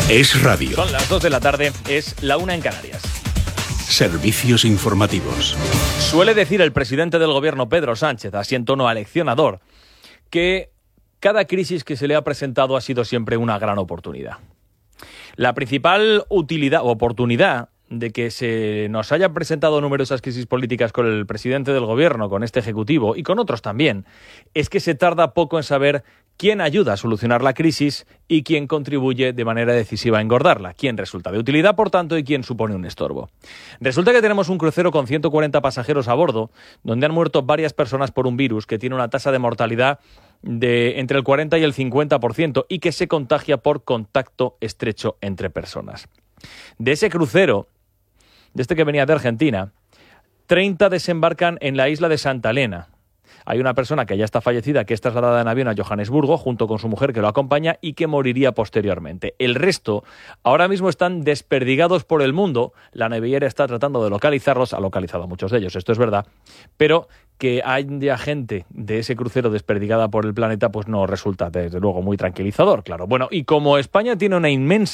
Es radio. Son las 2 de la tarde, es la 1 en Canarias. Servicios informativos. Suele decir el presidente del gobierno, Pedro Sánchez, así en tono aleccionador, que cada crisis que se le ha presentado ha sido siempre una gran oportunidad. La principal utilidad o oportunidad de que se nos hayan presentado numerosas crisis políticas con el presidente del gobierno, con este ejecutivo y con otros también, es que se tarda poco en saber quién ayuda a solucionar la crisis y quién contribuye de manera decisiva a engordarla, quién resulta de utilidad, por tanto, y quién supone un estorbo. Resulta que tenemos un crucero con 140 pasajeros a bordo, donde han muerto varias personas por un virus que tiene una tasa de mortalidad de entre el 40 y el 50% y que se contagia por contacto estrecho entre personas. De ese crucero, de este que venía de Argentina, 30 desembarcan en la isla de Santa Elena. Hay una persona que ya está fallecida, que es trasladada en avión a Johannesburgo, junto con su mujer que lo acompaña y que moriría posteriormente. El resto ahora mismo están desperdigados por el mundo. La naviera está tratando de localizarlos, ha localizado a muchos de ellos, esto es verdad, pero que haya gente de ese crucero desperdigada por el planeta, pues no resulta, desde luego, muy tranquilizador, claro. Bueno, y como España tiene una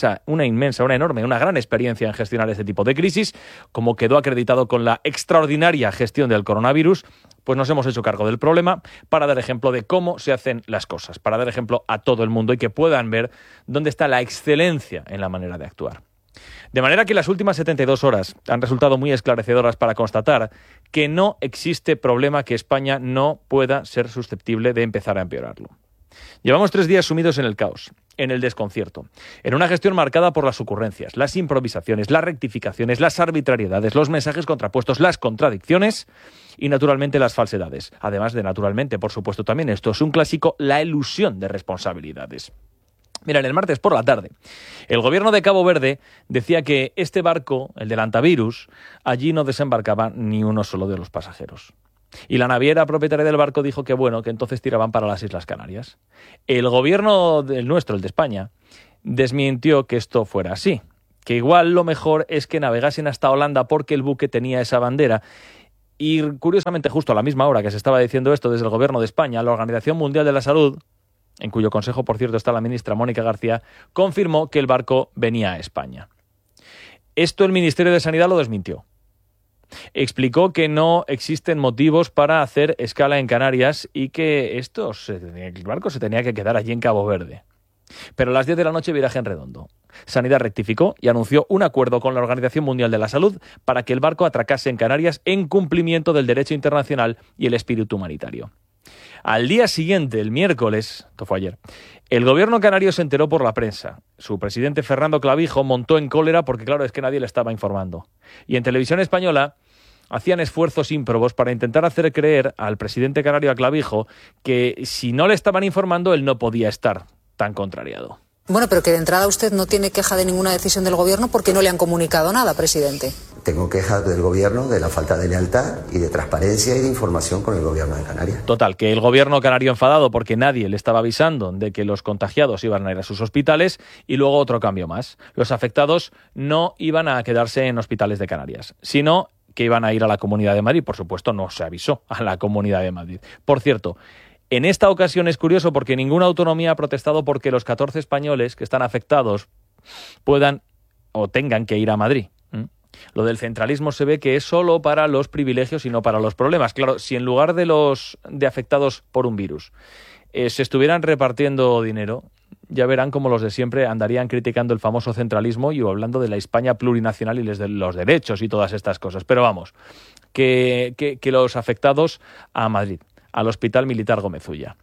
gran experiencia en gestionar este tipo de crisis, como quedó acreditado con la extraordinaria gestión del coronavirus, pues nos hemos hecho cargo del problema para dar ejemplo de cómo se hacen las cosas, para dar ejemplo a todo el mundo y que puedan ver dónde está la excelencia en la manera de actuar. De manera que las últimas 72 horas han resultado muy esclarecedoras para constatar que no existe problema que España no pueda ser susceptible de empezar a empeorarlo. Llevamos 3 días sumidos en el caos, en el desconcierto, en una gestión marcada por las ocurrencias, las improvisaciones, las rectificaciones, las arbitrariedades, los mensajes contrapuestos, las contradicciones y, naturalmente, las falsedades. Además de, naturalmente, por supuesto, también esto es un clásico, la elusión de responsabilidades. Miren, el martes por la tarde, el gobierno de Cabo Verde decía que este barco, el del Antivirus, allí no desembarcaba ni uno solo de los pasajeros. Y la naviera propietaria del barco dijo que bueno, que entonces tiraban para las Islas Canarias. El gobierno del nuestro, el de España, desmintió que esto fuera así, que igual lo mejor es que navegasen hasta Holanda porque el buque tenía esa bandera. Y curiosamente, justo a la misma hora que se estaba diciendo esto desde el gobierno de España, la Organización Mundial de la Salud, en cuyo consejo, por cierto, está la ministra Mónica García, confirmó que el barco venía a España. Esto el Ministerio de Sanidad lo desmintió. Explicó que no existen motivos para hacer escala en Canarias y que el barco se tenía que quedar allí en Cabo Verde. Pero a las 10 de la noche viraje en redondo. Sanidad rectificó y anunció un acuerdo con la Organización Mundial de la Salud para que el barco atracase en Canarias en cumplimiento del derecho internacional y el espíritu humanitario. Al día siguiente, el miércoles, esto fue ayer, el gobierno canario se enteró por la prensa. Su presidente Fernando Clavijo montó en cólera porque, claro, es que nadie le estaba informando. Y en televisión española hacían esfuerzos ímprobos para intentar hacer creer al presidente canario, a Clavijo, que si no le estaban informando, él no podía estar tan contrariado. Bueno, pero que de entrada usted no tiene queja de ninguna decisión del gobierno porque no le han comunicado nada, presidente. Tengo quejas del gobierno de la falta de lealtad y de transparencia y de información con el gobierno de Canarias. Total, que el gobierno canario enfadado porque nadie le estaba avisando de que los contagiados iban a ir a sus hospitales y luego otro cambio más. Los afectados no iban a quedarse en hospitales de Canarias, sino que iban a ir a la Comunidad de Madrid. Por supuesto, no se avisó a la Comunidad de Madrid. Por cierto, en esta ocasión es curioso porque ninguna autonomía ha protestado porque los 14 españoles que están afectados puedan o tengan que ir a Madrid. Lo del centralismo se ve que es solo para los privilegios y no para los problemas. Claro, si en lugar de afectados por un virus se estuvieran repartiendo dinero, ya verán cómo los de siempre andarían criticando el famoso centralismo y hablando de la España plurinacional y los derechos y todas estas cosas. Pero vamos, que los afectados a Madrid, al Hospital Militar Gómez Ulla.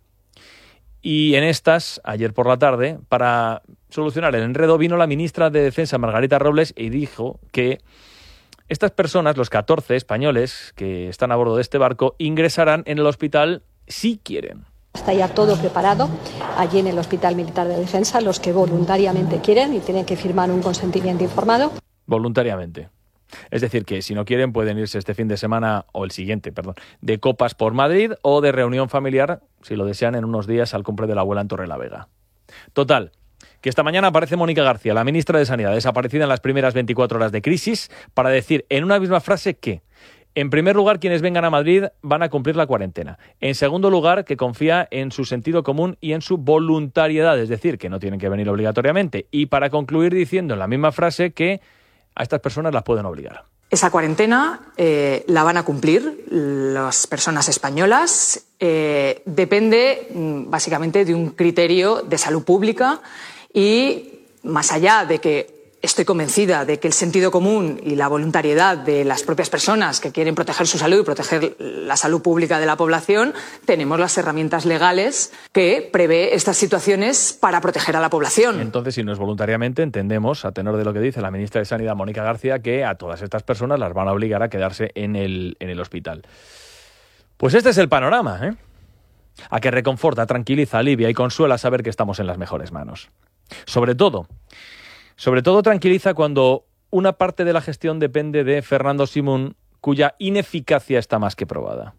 Y en estas, ayer por la tarde, para solucionar el enredo, vino la ministra de Defensa, Margarita Robles, y dijo que estas personas, los 14 españoles que están a bordo de este barco, ingresarán en el hospital si quieren. Está ya todo preparado allí en el Hospital Militar de Defensa, los que voluntariamente quieren y tienen que firmar un consentimiento informado. Voluntariamente. Es decir, que si no quieren pueden irse este fin de semana, o el siguiente, de copas por Madrid o de reunión familiar, si lo desean, en unos días al cumple de la abuela en Torrelavega. Total, que esta mañana aparece Mónica García, la ministra de Sanidad, desaparecida en las primeras 24 horas de crisis, para decir en una misma frase que En primer lugar, quienes vengan a Madrid van a cumplir la cuarentena. En segundo lugar, que confía en su sentido común y en su voluntariedad, es decir, que no tienen que venir obligatoriamente. Y para concluir diciendo en la misma frase que a estas personas las pueden obligar. Esa cuarentena la van a cumplir las personas españolas. Depende básicamente de un criterio de salud pública y más allá de que estoy convencida de que el sentido común y la voluntariedad de las propias personas que quieren proteger su salud y proteger la salud pública de la población, tenemos las herramientas legales que prevé estas situaciones para proteger a la población. Entonces, si no es voluntariamente, entendemos, a tenor de lo que dice la ministra de Sanidad, Mónica García, que a todas estas personas las van a obligar a quedarse en el hospital. Pues este es el panorama, ¿eh? A que reconforta, tranquiliza, alivia y consuela saber que estamos en las mejores manos. Sobre todo tranquiliza cuando una parte de la gestión depende de Fernando Simón, cuya ineficacia está más que probada.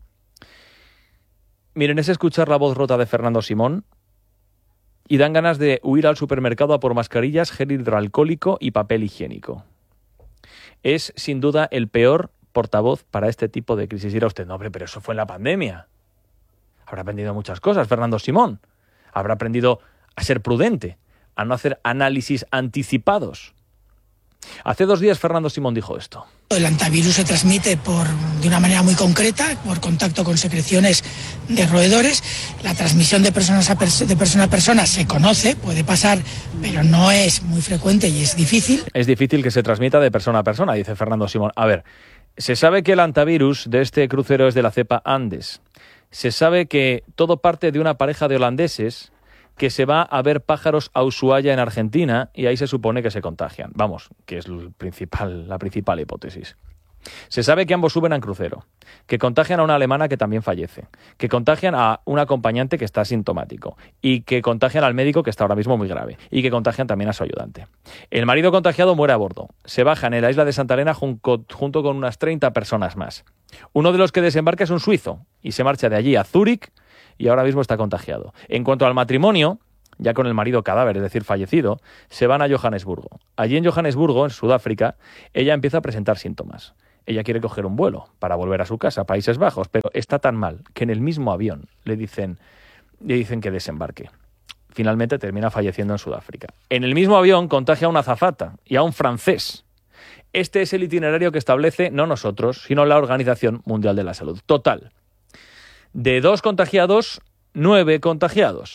Miren, es escuchar la voz rota de Fernando Simón y dan ganas de huir al supermercado a por mascarillas, gel hidroalcohólico y papel higiénico. Es, sin duda, el peor portavoz para este tipo de crisis. Dirá usted, no, hombre, pero eso fue en la pandemia. Habrá aprendido muchas cosas Fernando Simón. Habrá aprendido a ser prudente, a no hacer análisis anticipados. Hace 2 días Fernando Simón dijo esto. El antivirus se transmite de una manera muy concreta, por contacto con secreciones de roedores. La transmisión de persona a persona se conoce, puede pasar, pero no es muy frecuente y es difícil. Es difícil que se transmita de persona a persona, dice Fernando Simón. A ver, se sabe que el antivirus de este crucero es de la cepa Andes. Se sabe que todo parte de una pareja de holandeses que se va a ver pájaros a Ushuaia en Argentina y ahí se supone que se contagian. Vamos, que es la principal hipótesis. Se sabe que ambos suben en crucero, que contagian a una alemana que también fallece, que contagian a un acompañante que está asintomático y que contagian al médico que está ahora mismo muy grave y que contagian también a su ayudante. El marido contagiado muere a bordo. Se bajan en la isla de Santa Elena junto con unas 30 personas más. Uno de los que desembarca es un suizo y se marcha de allí a Zúrich y ahora mismo está contagiado. En cuanto al matrimonio, ya con el marido cadáver, es decir, fallecido, se van a Johannesburgo. Allí en Johannesburgo, en Sudáfrica, ella empieza a presentar síntomas. Ella quiere coger un vuelo para volver a su casa, Países Bajos, pero está tan mal que en el mismo avión le dicen que desembarque. Finalmente termina falleciendo en Sudáfrica. En el mismo avión contagia a una azafata y a un francés. Este es el itinerario que establece, no nosotros, sino la Organización Mundial de la Salud. Total. De 2 contagiados, 9 contagiados.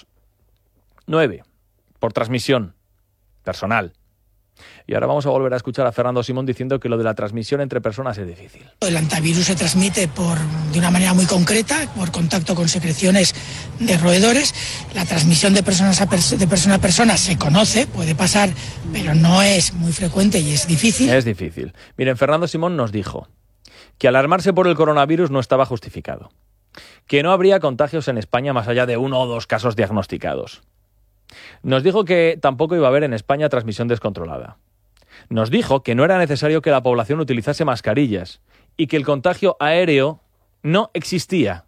9 por transmisión personal. Y ahora vamos a volver a escuchar a Fernando Simón diciendo que lo de la transmisión entre personas es difícil. El antivirus se transmite de una manera muy concreta, por contacto con secreciones de roedores. La transmisión de persona a persona se conoce, puede pasar, pero no es muy frecuente y es difícil. Es difícil. Miren, Fernando Simón nos dijo que alarmarse por el coronavirus no estaba justificado, que no habría contagios en España más allá de 1 o 2 casos diagnosticados. Nos dijo que tampoco iba a haber en España transmisión descontrolada. Nos dijo que no era necesario que la población utilizase mascarillas y que el contagio aéreo no existía.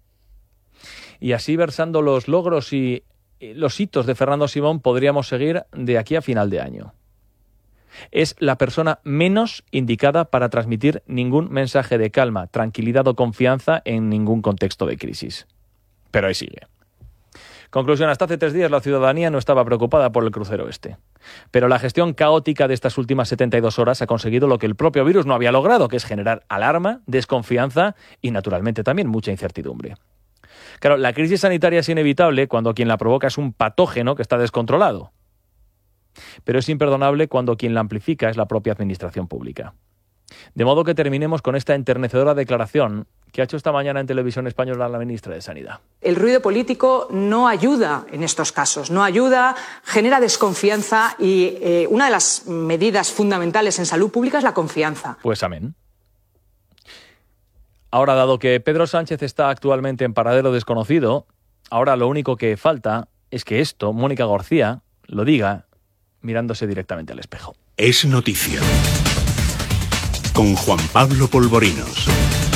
Y así, versando los logros y los hitos de Fernando Simón, podríamos seguir de aquí a final de año. Es la persona menos indicada para transmitir ningún mensaje de calma, tranquilidad o confianza en ningún contexto de crisis. Pero ahí sigue. Conclusión, hasta hace 3 días la ciudadanía no estaba preocupada por el crucero este. Pero la gestión caótica de estas últimas 72 horas ha conseguido lo que el propio virus no había logrado, que es generar alarma, desconfianza y, naturalmente, también mucha incertidumbre. Claro, la crisis sanitaria es inevitable cuando quien la provoca es un patógeno que está descontrolado. Pero es imperdonable cuando quien la amplifica es la propia administración pública. De modo que terminemos con esta enternecedora declaración que ha hecho esta mañana en Televisión Española la ministra de Sanidad. El ruido político no ayuda en estos casos, no ayuda, genera desconfianza y una de las medidas fundamentales en salud pública es la confianza. Pues amén. Ahora, dado que Pedro Sánchez está actualmente en paradero desconocido, ahora lo único que falta es que esto, Mónica García, lo diga mirándose directamente al espejo. Es noticia. Con Juan Pablo Polvorinos.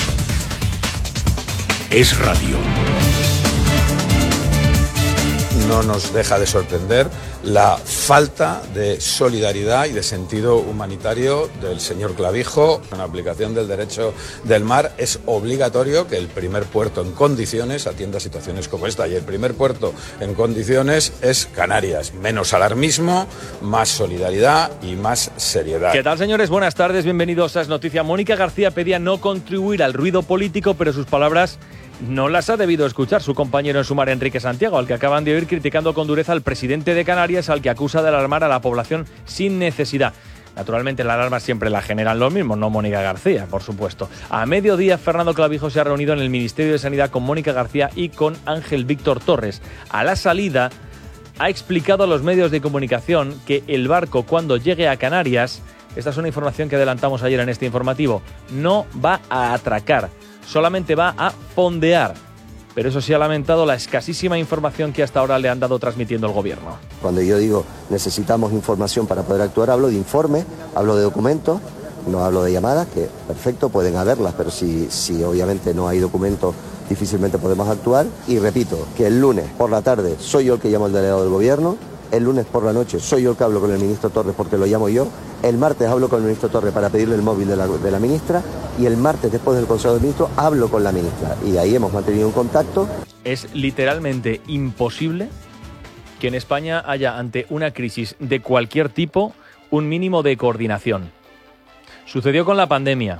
Es radio. No nos deja de sorprender la falta de solidaridad y de sentido humanitario del señor Clavijo. En la aplicación del derecho del mar es obligatorio que el primer puerto en condiciones atienda situaciones como esta, y el primer puerto en condiciones es Canarias. Menos alarmismo, más solidaridad y más seriedad. ¿Qué tal, señores? Buenas tardes, bienvenidos a Es Noticia. Mónica García pedía no contribuir al ruido político, pero sus palabras no las ha debido escuchar su compañero en Sumar, Enrique Santiago, al que acaban de oír criticando con dureza al presidente de Canarias, al que acusa de alarmar a la población sin necesidad. Naturalmente la alarma siempre la generan los mismos, no Mónica García, por supuesto. A mediodía, Fernando Clavijo se ha reunido en el Ministerio de Sanidad con Mónica García y con Ángel Víctor Torres. A la salida ha explicado a los medios de comunicación que el barco, cuando llegue a Canarias, esta es una información que adelantamos ayer en este informativo, no va a atracar, solamente va a fondear. Pero eso sí ha lamentado la escasísima información que hasta ahora le han dado transmitiendo el gobierno. Cuando yo digo necesitamos información para poder actuar, hablo de informe, hablo de documentos, no hablo de llamadas, que perfecto, pueden haberlas, pero si obviamente no hay documentos, difícilmente podemos actuar. Y repito, que el lunes por la tarde soy yo el que llamo al delegado del gobierno, el lunes por la noche soy yo el que hablo con el ministro Torres porque lo llamo yo, el martes hablo con el ministro Torres para pedirle el móvil de la ministra, y el martes, después del Consejo de Ministros, hablo con la ministra. Y ahí hemos mantenido un contacto. Es literalmente imposible que en España haya, ante una crisis de cualquier tipo, un mínimo de coordinación. Sucedió con la pandemia,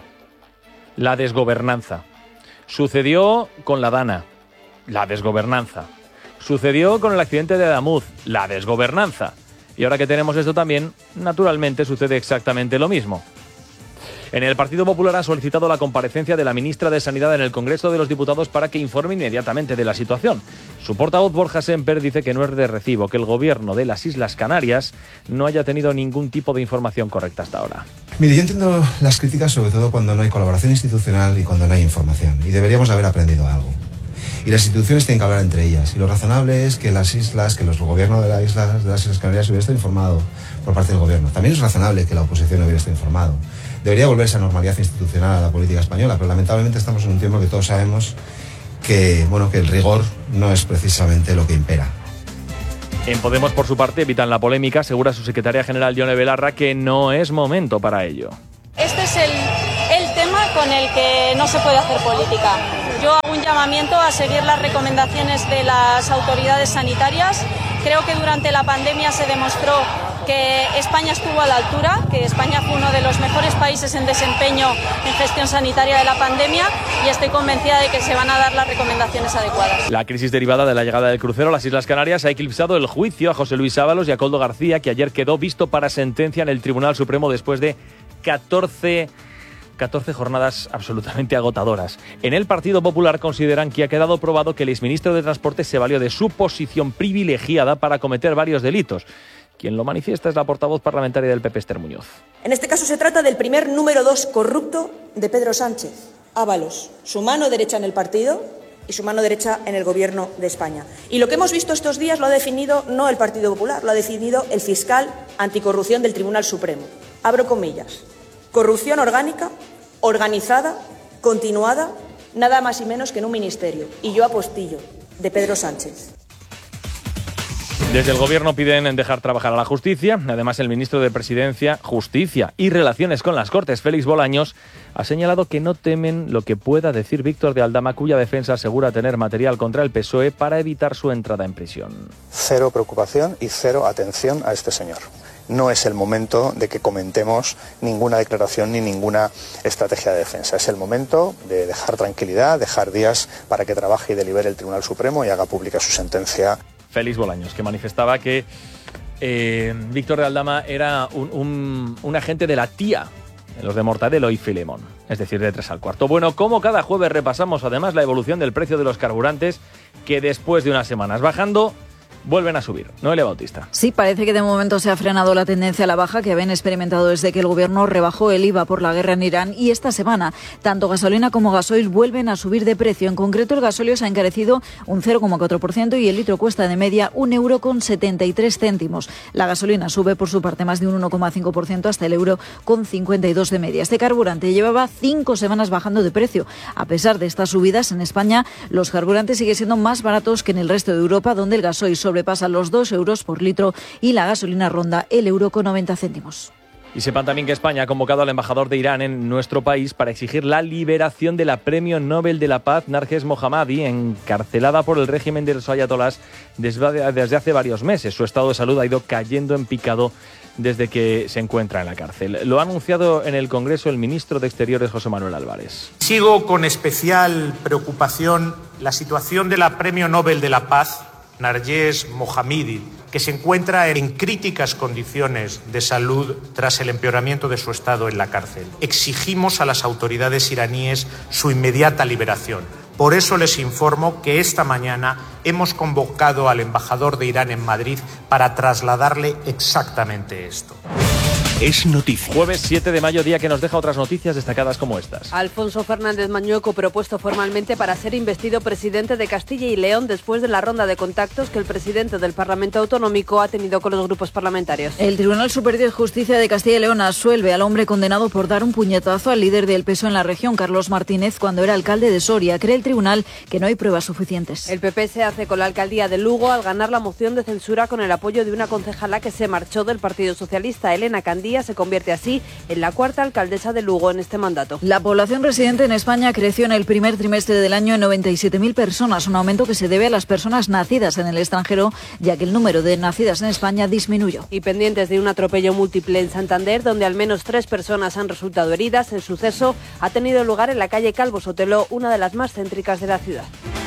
la desgobernanza. Sucedió con la Dana, la desgobernanza. Sucedió con el accidente de Adamuz, la desgobernanza. Y ahora que tenemos esto también, naturalmente sucede exactamente lo mismo. En el Partido Popular han solicitado la comparecencia de la ministra de Sanidad en el Congreso de los Diputados para que informe inmediatamente de la situación. Su portavoz, Borja Semper, dice que no es de recibo que el gobierno de las Islas Canarias no haya tenido ningún tipo de información correcta hasta ahora. Mire, yo entiendo las críticas sobre todo cuando no hay colaboración institucional y cuando no hay información. Y deberíamos haber aprendido algo. Y las instituciones tienen que hablar entre ellas. Y lo razonable es que los gobiernos de las Islas Canarias hubiera estado informado por parte del gobierno. También es razonable que la oposición hubiera estado informado. Debería volverse a normalidad institucional a la política española, pero lamentablemente estamos en un tiempo que todos sabemos que el rigor no es precisamente lo que impera. En Podemos, por su parte, evitan la polémica. Asegura su secretaria general, Yone Belarra, que no es momento para ello. Este es el tema con el que no se puede hacer política. Yo hago un llamamiento a seguir las recomendaciones de las autoridades sanitarias. Creo que durante la pandemia se demostró que España estuvo a la altura, que España fue uno de los mejores países en desempeño en gestión sanitaria de la pandemia, y estoy convencida de que se van a dar las recomendaciones adecuadas. La crisis derivada de la llegada del crucero a las Islas Canarias ha eclipsado el juicio a José Luis Ábalos y a Koldo García, que ayer quedó visto para sentencia en el Tribunal Supremo después de 14 jornadas absolutamente agotadoras. En el Partido Popular consideran que ha quedado probado que el exministro de Transporte se valió de su posición privilegiada para cometer varios delitos. Quien lo manifiesta es la portavoz parlamentaria del PP, Esther Muñoz. En este caso se trata del primer número 2 corrupto de Pedro Sánchez, Ábalos, su mano derecha en el partido y su mano derecha en el Gobierno de España. Y lo que hemos visto estos días lo ha definido no el Partido Popular, lo ha definido el fiscal anticorrupción del Tribunal Supremo. Abro comillas. Corrupción orgánica, organizada, continuada, nada más y menos que en un ministerio. Y yo apostillo, de Pedro Sánchez. Desde el Gobierno piden dejar trabajar a la justicia. Además, el ministro de Presidencia, Justicia y Relaciones con las Cortes, Félix Bolaños, ha señalado que no temen lo que pueda decir Víctor de Aldama, cuya defensa asegura tener material contra el PSOE para evitar su entrada en prisión. Cero preocupación y cero atención a este señor. No es el momento de que comentemos ninguna declaración ni ninguna estrategia de defensa. Es el momento de dejar tranquilidad, dejar días para que trabaje y delibere el Tribunal Supremo y haga pública su sentencia. Félix Bolaños, que manifestaba que Víctor de Aldama era un agente de la TIA, en los de Mortadelo y Filemón, es decir, de 3 al cuarto. Bueno, como cada jueves repasamos además la evolución del precio de los carburantes, que después de unas semanas bajando, vuelven a subir. Noelia Bautista. Sí, parece que de momento se ha frenado la tendencia a la baja que habían experimentado desde que el gobierno rebajó el IVA por la guerra en Irán, y esta semana tanto gasolina como gasoil vuelven a subir de precio. En concreto, el gasóleo se ha encarecido un 0,4% y el litro cuesta de media €1,73. La gasolina sube por su parte más de un 1,5% hasta el €1,52 de media. Este carburante llevaba 5 semanas bajando de precio. A pesar de estas subidas, en España los carburantes siguen siendo más baratos que en el resto de Europa, donde el gasoil solo sobrepasa los 2 euros por litro y la gasolina ronda el €1,90. Y sepan también que España ha convocado al embajador de Irán en nuestro país para exigir la liberación de la Premio Nobel de la Paz Narges Mohammadi, encarcelada por el régimen de los ayatolás desde hace varios meses. Su estado de salud ha ido cayendo en picado desde que se encuentra en la cárcel. Lo ha anunciado en el Congreso el ministro de Exteriores, José Manuel Álvarez. Sigo con especial preocupación la situación de la Premio Nobel de la Paz Narges Mohammadi, que se encuentra en críticas condiciones de salud tras el empeoramiento de su estado en la cárcel. Exigimos a las autoridades iraníes su inmediata liberación. Por eso les informo que esta mañana hemos convocado al embajador de Irán en Madrid para trasladarle exactamente esto. Es noticia. Jueves 7 de mayo, día que nos deja otras noticias destacadas como estas. Alfonso Fernández Mañueco propuesto formalmente para ser investido presidente de Castilla y León después de la ronda de contactos que el presidente del Parlamento Autonómico ha tenido con los grupos parlamentarios. El Tribunal Superior de Justicia de Castilla y León absuelve al hombre condenado por dar un puñetazo al líder del PSOE en la región, Carlos Martínez, cuando era alcalde de Soria. Cree el tribunal que no hay pruebas suficientes. El PP se hace con la alcaldía de Lugo al ganar la moción de censura con el apoyo de una concejala que se marchó del Partido Socialista. Elena Candía se convierte así en la cuarta alcaldesa de Lugo en este mandato. La población residente en España creció en el primer trimestre del año en 97.000 personas, un aumento que se debe a las personas nacidas en el extranjero, ya que el número de nacidas en España disminuyó. Y pendientes de un atropello múltiple en Santander, donde al menos 3 personas han resultado heridas, el suceso ha tenido lugar en la calle Calvo Sotelo, una de las más céntricas de la ciudad.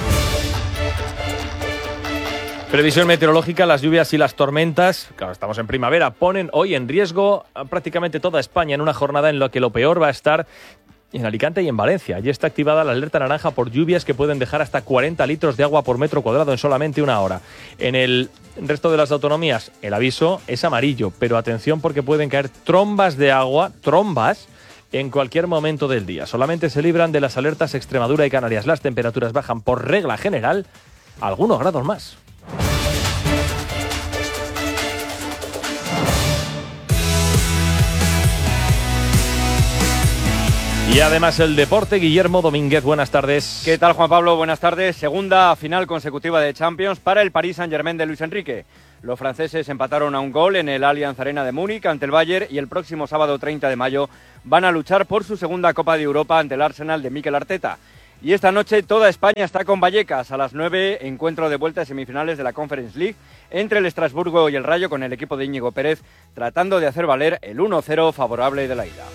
Previsión meteorológica, las lluvias y las tormentas, claro, estamos en primavera, ponen hoy en riesgo a prácticamente toda España en una jornada en la que lo peor va a estar en Alicante y en Valencia. Allí está activada la alerta naranja por lluvias que pueden dejar hasta 40 litros de agua por metro cuadrado en solamente una hora. En el resto de las autonomías, el aviso es amarillo, pero atención porque pueden caer trombas de agua, en cualquier momento del día. Solamente se libran de las alertas Extremadura y Canarias. Las temperaturas bajan por regla general algunos grados más. Y además el deporte, Guillermo Domínguez, buenas tardes. ¿Qué tal, Juan Pablo? Buenas tardes. Segunda final consecutiva de Champions para el Paris Saint-Germain de Luis Enrique. Los franceses empataron a un gol en el Allianz Arena de Múnich ante el Bayern y el próximo sábado 30 de mayo van a luchar por su segunda Copa de Europa ante el Arsenal de Mikel Arteta. Y esta noche toda España está con Vallecas. A las 9, encuentro de vuelta de semifinales de la Conference League entre el Estrasburgo y el Rayo, con el equipo de Íñigo Pérez tratando de hacer valer el 1-0 favorable de la ida.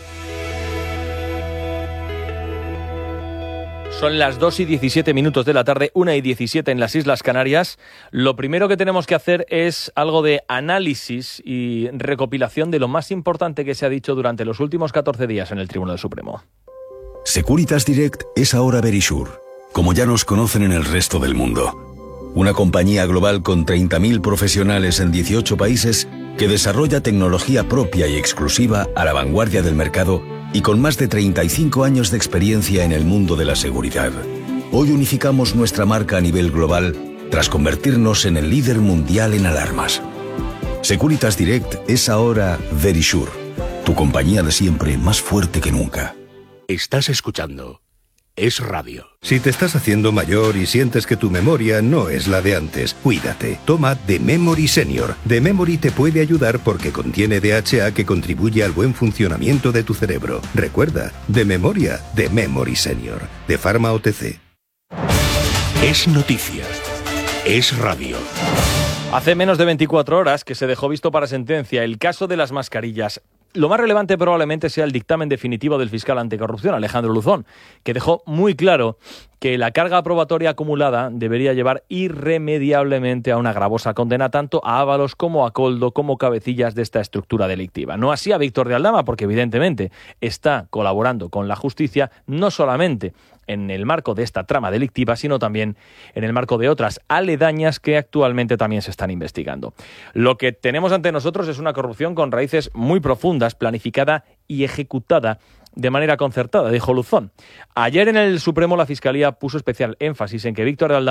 Son las 2:17 de la tarde, 1:17 en las Islas Canarias. Lo primero que tenemos que hacer es algo de análisis y recopilación de lo más importante que se ha dicho durante los últimos 14 días en el Tribunal Supremo. Securitas Direct es ahora Verisure, como ya nos conocen en el resto del mundo. Una compañía global con 30.000 profesionales en 18 países que desarrolla tecnología propia y exclusiva a la vanguardia del mercado y con más de 35 años de experiencia en el mundo de la seguridad. Hoy unificamos nuestra marca a nivel global tras convertirnos en el líder mundial en alarmas. Securitas Direct es ahora Verisure, tu compañía de siempre más fuerte que nunca. Estás escuchando Es Radio. Si te estás haciendo mayor y sientes que tu memoria no es la de antes, cuídate. Toma The Memory Senior. The Memory te puede ayudar porque contiene DHA que contribuye al buen funcionamiento de tu cerebro. Recuerda, de memoria, The Memory Senior. De Pharma OTC. Es noticia. Es radio. Hace menos de 24 horas que se dejó visto para sentencia el caso de las mascarillas. Lo más relevante probablemente sea el dictamen definitivo del fiscal anticorrupción, Alejandro Luzón, que dejó muy claro que la carga probatoria acumulada debería llevar irremediablemente a una gravosa condena tanto a Ábalos como a Koldo como cabecillas de esta estructura delictiva. No así a Víctor de Aldama, porque evidentemente está colaborando con la justicia no solamente en el marco de esta trama delictiva, sino también en el marco de otras aledañas que actualmente también se están investigando. Lo que tenemos ante nosotros es una corrupción con raíces muy profundas, planificada y ejecutada de manera concertada, dijo Luzón. Ayer en el Supremo la Fiscalía puso especial énfasis en que Víctor de Aldama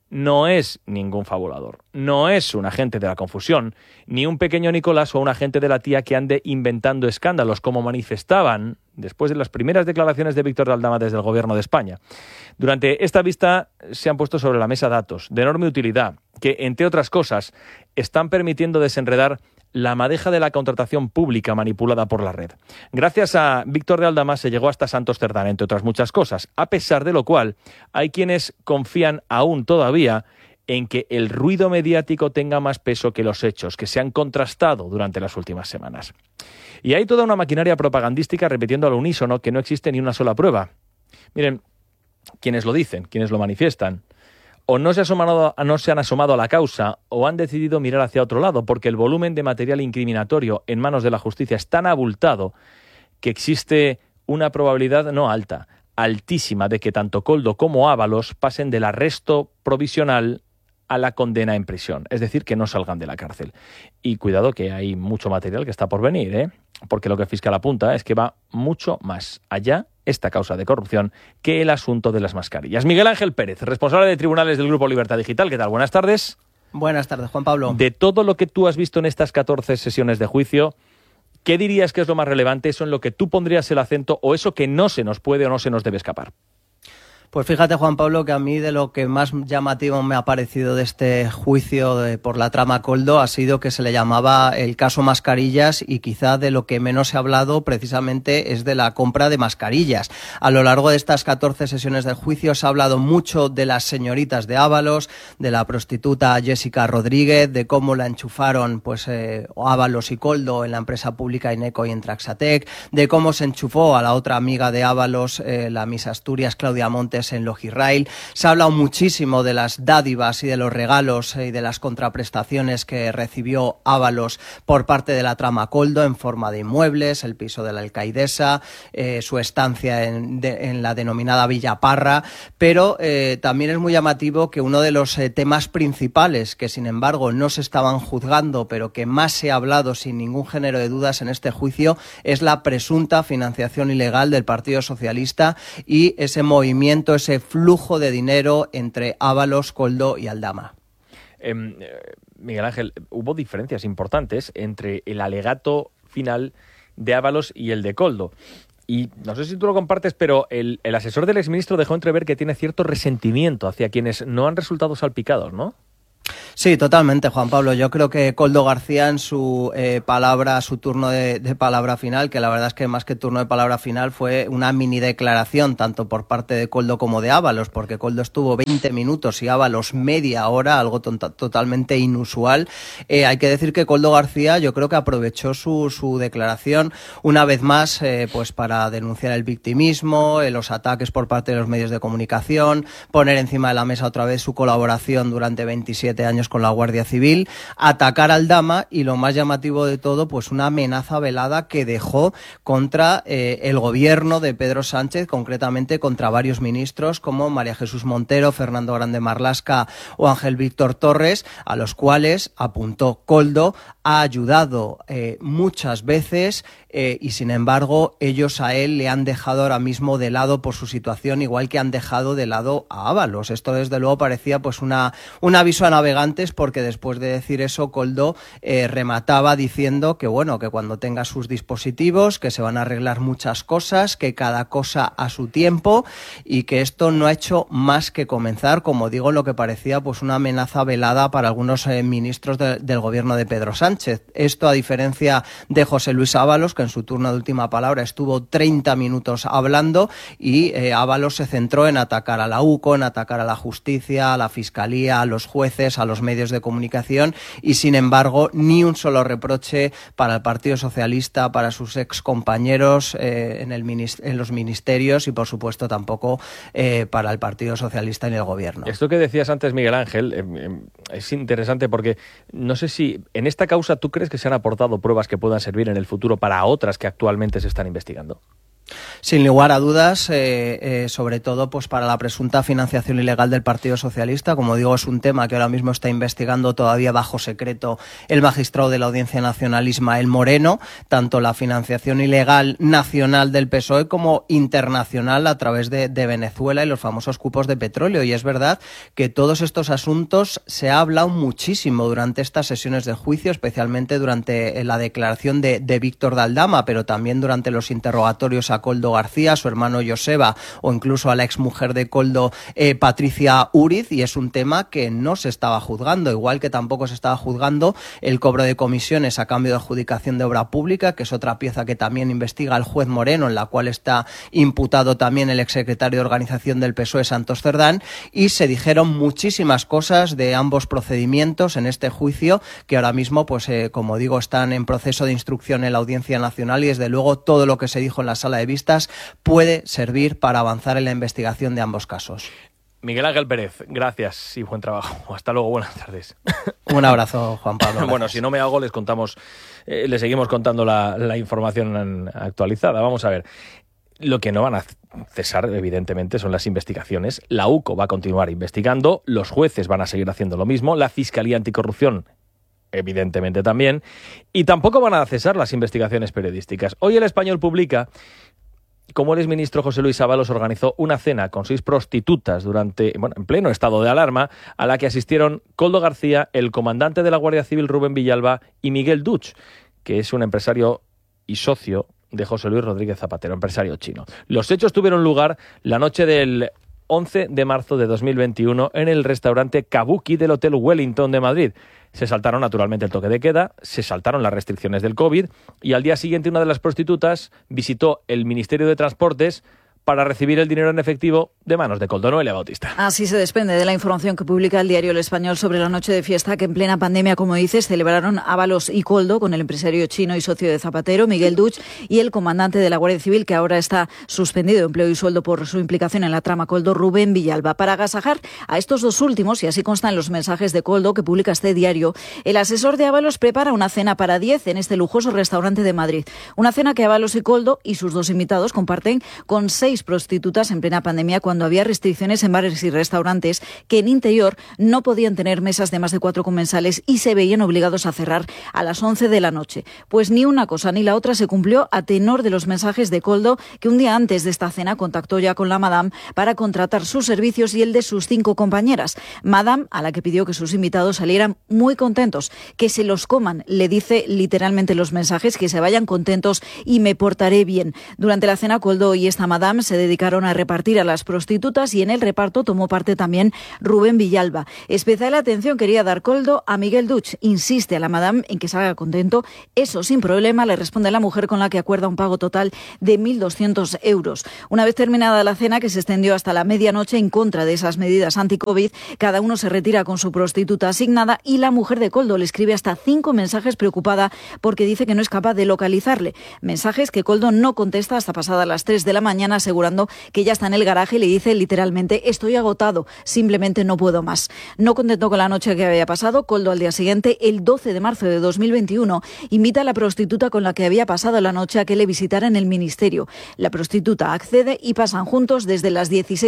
no es ningún fabulador, no es un agente de la confusión, ni un pequeño Nicolás o un agente de la tía que ande inventando escándalos, como manifestaban después de las primeras declaraciones de Víctor de Aldama desde el Gobierno de España. Durante esta vista se han puesto sobre la mesa datos de enorme utilidad que, entre otras cosas, están permitiendo desenredar la madeja de la contratación pública manipulada por la red. Gracias a Víctor de Aldama se llegó hasta Santos Cerdán, entre otras muchas cosas, a pesar de lo cual hay quienes confían aún todavía en que el ruido mediático tenga más peso que los hechos, que se han contrastado durante las últimas semanas. Y hay toda una maquinaria propagandística repitiendo al unísono que no existe ni una sola prueba. Miren, quienes lo dicen, quienes lo manifiestan, o no se han asomado a la causa o han decidido mirar hacia otro lado, porque el volumen de material incriminatorio en manos de la justicia es tan abultado que existe una probabilidad no alta, altísima, de que tanto Koldo como Ábalos pasen del arresto provisional a la condena en prisión, es decir, que no salgan de la cárcel. Y cuidado que hay mucho material que está por venir, porque lo que el fiscal apunta es que va mucho más allá esta causa de corrupción que el asunto de las mascarillas. Miguel Ángel Pérez, responsable de tribunales del Grupo Libertad Digital. ¿Qué tal? Buenas tardes. Buenas tardes, Juan Pablo. De todo lo que tú has visto en estas 14 sesiones de juicio, ¿qué dirías que es lo más relevante, eso en lo que tú pondrías el acento o eso que no se nos puede o no se nos debe escapar? Pues fíjate, Juan Pablo, que a mí de lo que más llamativo me ha parecido de este juicio por la trama Koldo ha sido que se le llamaba el caso mascarillas, y quizá de lo que menos se ha hablado precisamente es de la compra de mascarillas. A lo largo de estas 14 sesiones del juicio se ha hablado mucho de las señoritas de Ábalos, de la prostituta Jessica Rodríguez, de cómo la enchufaron Ábalos y Koldo en la empresa pública Ineco y en Traxatec, de cómo se enchufó a la otra amiga de Ábalos, la Miss Asturias, Claudia Montes, en Logirrail. Se ha hablado muchísimo de las dádivas y de los regalos y de las contraprestaciones que recibió Ábalos por parte de la trama Koldo en forma de inmuebles, el piso de la alcaidesa, su estancia en la denominada Villa Parra, pero también es muy llamativo que uno de los temas principales que sin embargo no se estaban juzgando pero que más se ha hablado sin ningún género de dudas en este juicio es la presunta financiación ilegal del Partido Socialista y ese movimiento, ese flujo de dinero entre Ábalos, Koldo y Aldama. Miguel Ángel, hubo diferencias importantes entre el alegato final de Ábalos y el de Koldo. Y no sé si tú lo compartes, pero el asesor del exministro dejó entrever que tiene cierto resentimiento hacia quienes no han resultado salpicados, ¿no? Sí, totalmente, Juan Pablo. Yo creo que Koldo García en su su turno de palabra final, que la verdad es que más que turno de palabra final fue una mini declaración, tanto por parte de Koldo como de Ábalos, porque Koldo estuvo 20 minutos y Ábalos media hora, algo totalmente inusual. Hay que decir que Koldo García yo creo que aprovechó su declaración una vez más pues para denunciar el victimismo, los ataques por parte de los medios de comunicación, poner encima de la mesa otra vez su colaboración durante 27 años con la Guardia Civil, atacar al Aldama y lo más llamativo de todo, pues una amenaza velada que dejó contra el gobierno de Pedro Sánchez, concretamente contra varios ministros como María Jesús Montero, Fernando Grande Marlaska o Ángel Víctor Torres, a los cuales, apuntó Koldo, ha ayudado muchas veces y sin embargo ellos a él le han dejado ahora mismo de lado por su situación, igual que han dejado de lado a Ábalos. Esto desde luego parecía pues un aviso a navegantes, porque después de decir eso Koldo remataba diciendo que bueno, que cuando tenga sus dispositivos, que se van a arreglar muchas cosas, que cada cosa a su tiempo y que esto no ha hecho más que comenzar, como digo, lo que parecía pues una amenaza velada para algunos ministros del gobierno de Pedro Sánchez. Esto a diferencia de José Luis Ábalos, que en su turno de última palabra estuvo 30 minutos hablando y Ábalos se centró en atacar a la UCO, en atacar a la justicia, a la fiscalía, a los jueces, a los medios de comunicación y sin embargo ni un solo reproche para el Partido Socialista, para sus excompañeros en los ministerios y por supuesto tampoco para el Partido Socialista en el gobierno. Esto que decías antes, Miguel Ángel, es interesante porque no sé si en esta causa tú crees que se han aportado pruebas que puedan servir en el futuro para otras que actualmente se están investigando. Sin lugar a dudas, sobre todo pues para la presunta financiación ilegal del Partido Socialista. Como digo, es un tema que ahora mismo está investigando todavía bajo secreto el magistrado de la Audiencia Nacional, Ismael Moreno, tanto la financiación ilegal nacional del PSOE como internacional a través de Venezuela y los famosos cupos de petróleo. Y es verdad que todos estos asuntos se ha hablado muchísimo durante estas sesiones de juicio, especialmente durante la declaración de Víctor de Aldama, pero también durante los interrogatorios a Koldo García, su hermano Joseba, o incluso a la exmujer de Koldo, Patricia Úriz, y es un tema que no se estaba juzgando, igual que tampoco se estaba juzgando el cobro de comisiones a cambio de adjudicación de obra pública, que es otra pieza que también investiga el juez Moreno, en la cual está imputado también el exsecretario de Organización del PSOE, Santos Cerdán, y se dijeron muchísimas cosas de ambos procedimientos en este juicio, que ahora mismo, pues como digo, están en proceso de instrucción en la Audiencia Nacional, y desde luego todo lo que se dijo en la sala de vistas puede servir para avanzar en la investigación de ambos casos. Miguel Ángel Pérez, gracias y buen trabajo. Hasta luego, buenas tardes. Un abrazo, Juan Pablo. Gracias. Bueno, si no me hago, les seguimos contando la información actualizada. Vamos a ver. Lo que no van a cesar, evidentemente, son las investigaciones. La UCO va a continuar investigando, los jueces van a seguir haciendo lo mismo, la Fiscalía Anticorrupción evidentemente también, y tampoco van a cesar las investigaciones periodísticas. Hoy El Español publica cómo el exministro José Luis Ábalos organizó una cena con 6 prostitutas en pleno estado de alarma, a la que asistieron Koldo García, el comandante de la Guardia Civil Rubén Villalba y Miguel Duch, que es un empresario y socio de José Luis Rodríguez Zapatero, empresario chino. Los hechos tuvieron lugar la noche del 11 de marzo de 2021 en el restaurante Kabuki del Hotel Wellington de Madrid. Se saltaron naturalmente el toque de queda, se saltaron las restricciones del COVID y al día siguiente una de las prostitutas visitó el Ministerio de Transportes para recibir el dinero en efectivo de manos de Koldo. Noelia Bautista. Así se desprende de la información que publica el diario El Español sobre la noche de fiesta que en plena pandemia, como dices, celebraron Ábalos y Koldo con el empresario chino y socio de Zapatero, Miguel Duch, y el comandante de la Guardia Civil, que ahora está suspendido de empleo y sueldo por su implicación en la trama Koldo, Rubén Villalba. Para agasajar a estos dos últimos, y así consta en los mensajes de Koldo que publica este diario, el asesor de Ábalos prepara una cena para 10 en este lujoso restaurante de Madrid. Una cena que Ábalos y Koldo y sus dos invitados comparten con 6 prostitutas en plena pandemia, cuando había restricciones en bares y restaurantes que en interior no podían tener mesas de más de 4 comensales y se veían obligados a cerrar a las 11 de la noche. Pues ni una cosa ni la otra se cumplió a tenor de los mensajes de Koldo, que un día antes de esta cena contactó ya con la Madame para contratar sus servicios y el de sus 5 compañeras. Madame, a la que pidió que sus invitados salieran muy contentos, que se los coman, le dice literalmente los mensajes, que se vayan contentos y me portaré bien. Durante la cena, Koldo y esta Madame se dedicaron a repartir a las prostitutas y en el reparto tomó parte también Rubén Villalba. Especial atención quería dar Koldo a Miguel Duch. Insiste a la Madame en que salga contento. Eso sin problema, le responde la mujer, con la que acuerda un pago total de 1.200 euros. Una vez terminada la cena, que se extendió hasta la medianoche en contra de esas medidas anti-COVID, cada uno se retira con su prostituta asignada y la mujer de Koldo le escribe hasta 5 mensajes preocupada porque dice que no es capaz de localizarle. Mensajes que Koldo no contesta hasta pasadas las 3 de la mañana, asegurando que ya está en el garaje y le dice literalmente: estoy agotado, simplemente no puedo más. No contento con la noche que había pasado, Koldo al día siguiente, el 12 de marzo de 2021, invita a la prostituta con la que había pasado la noche a que le visitara en el ministerio. La prostituta accede y pasan juntos desde las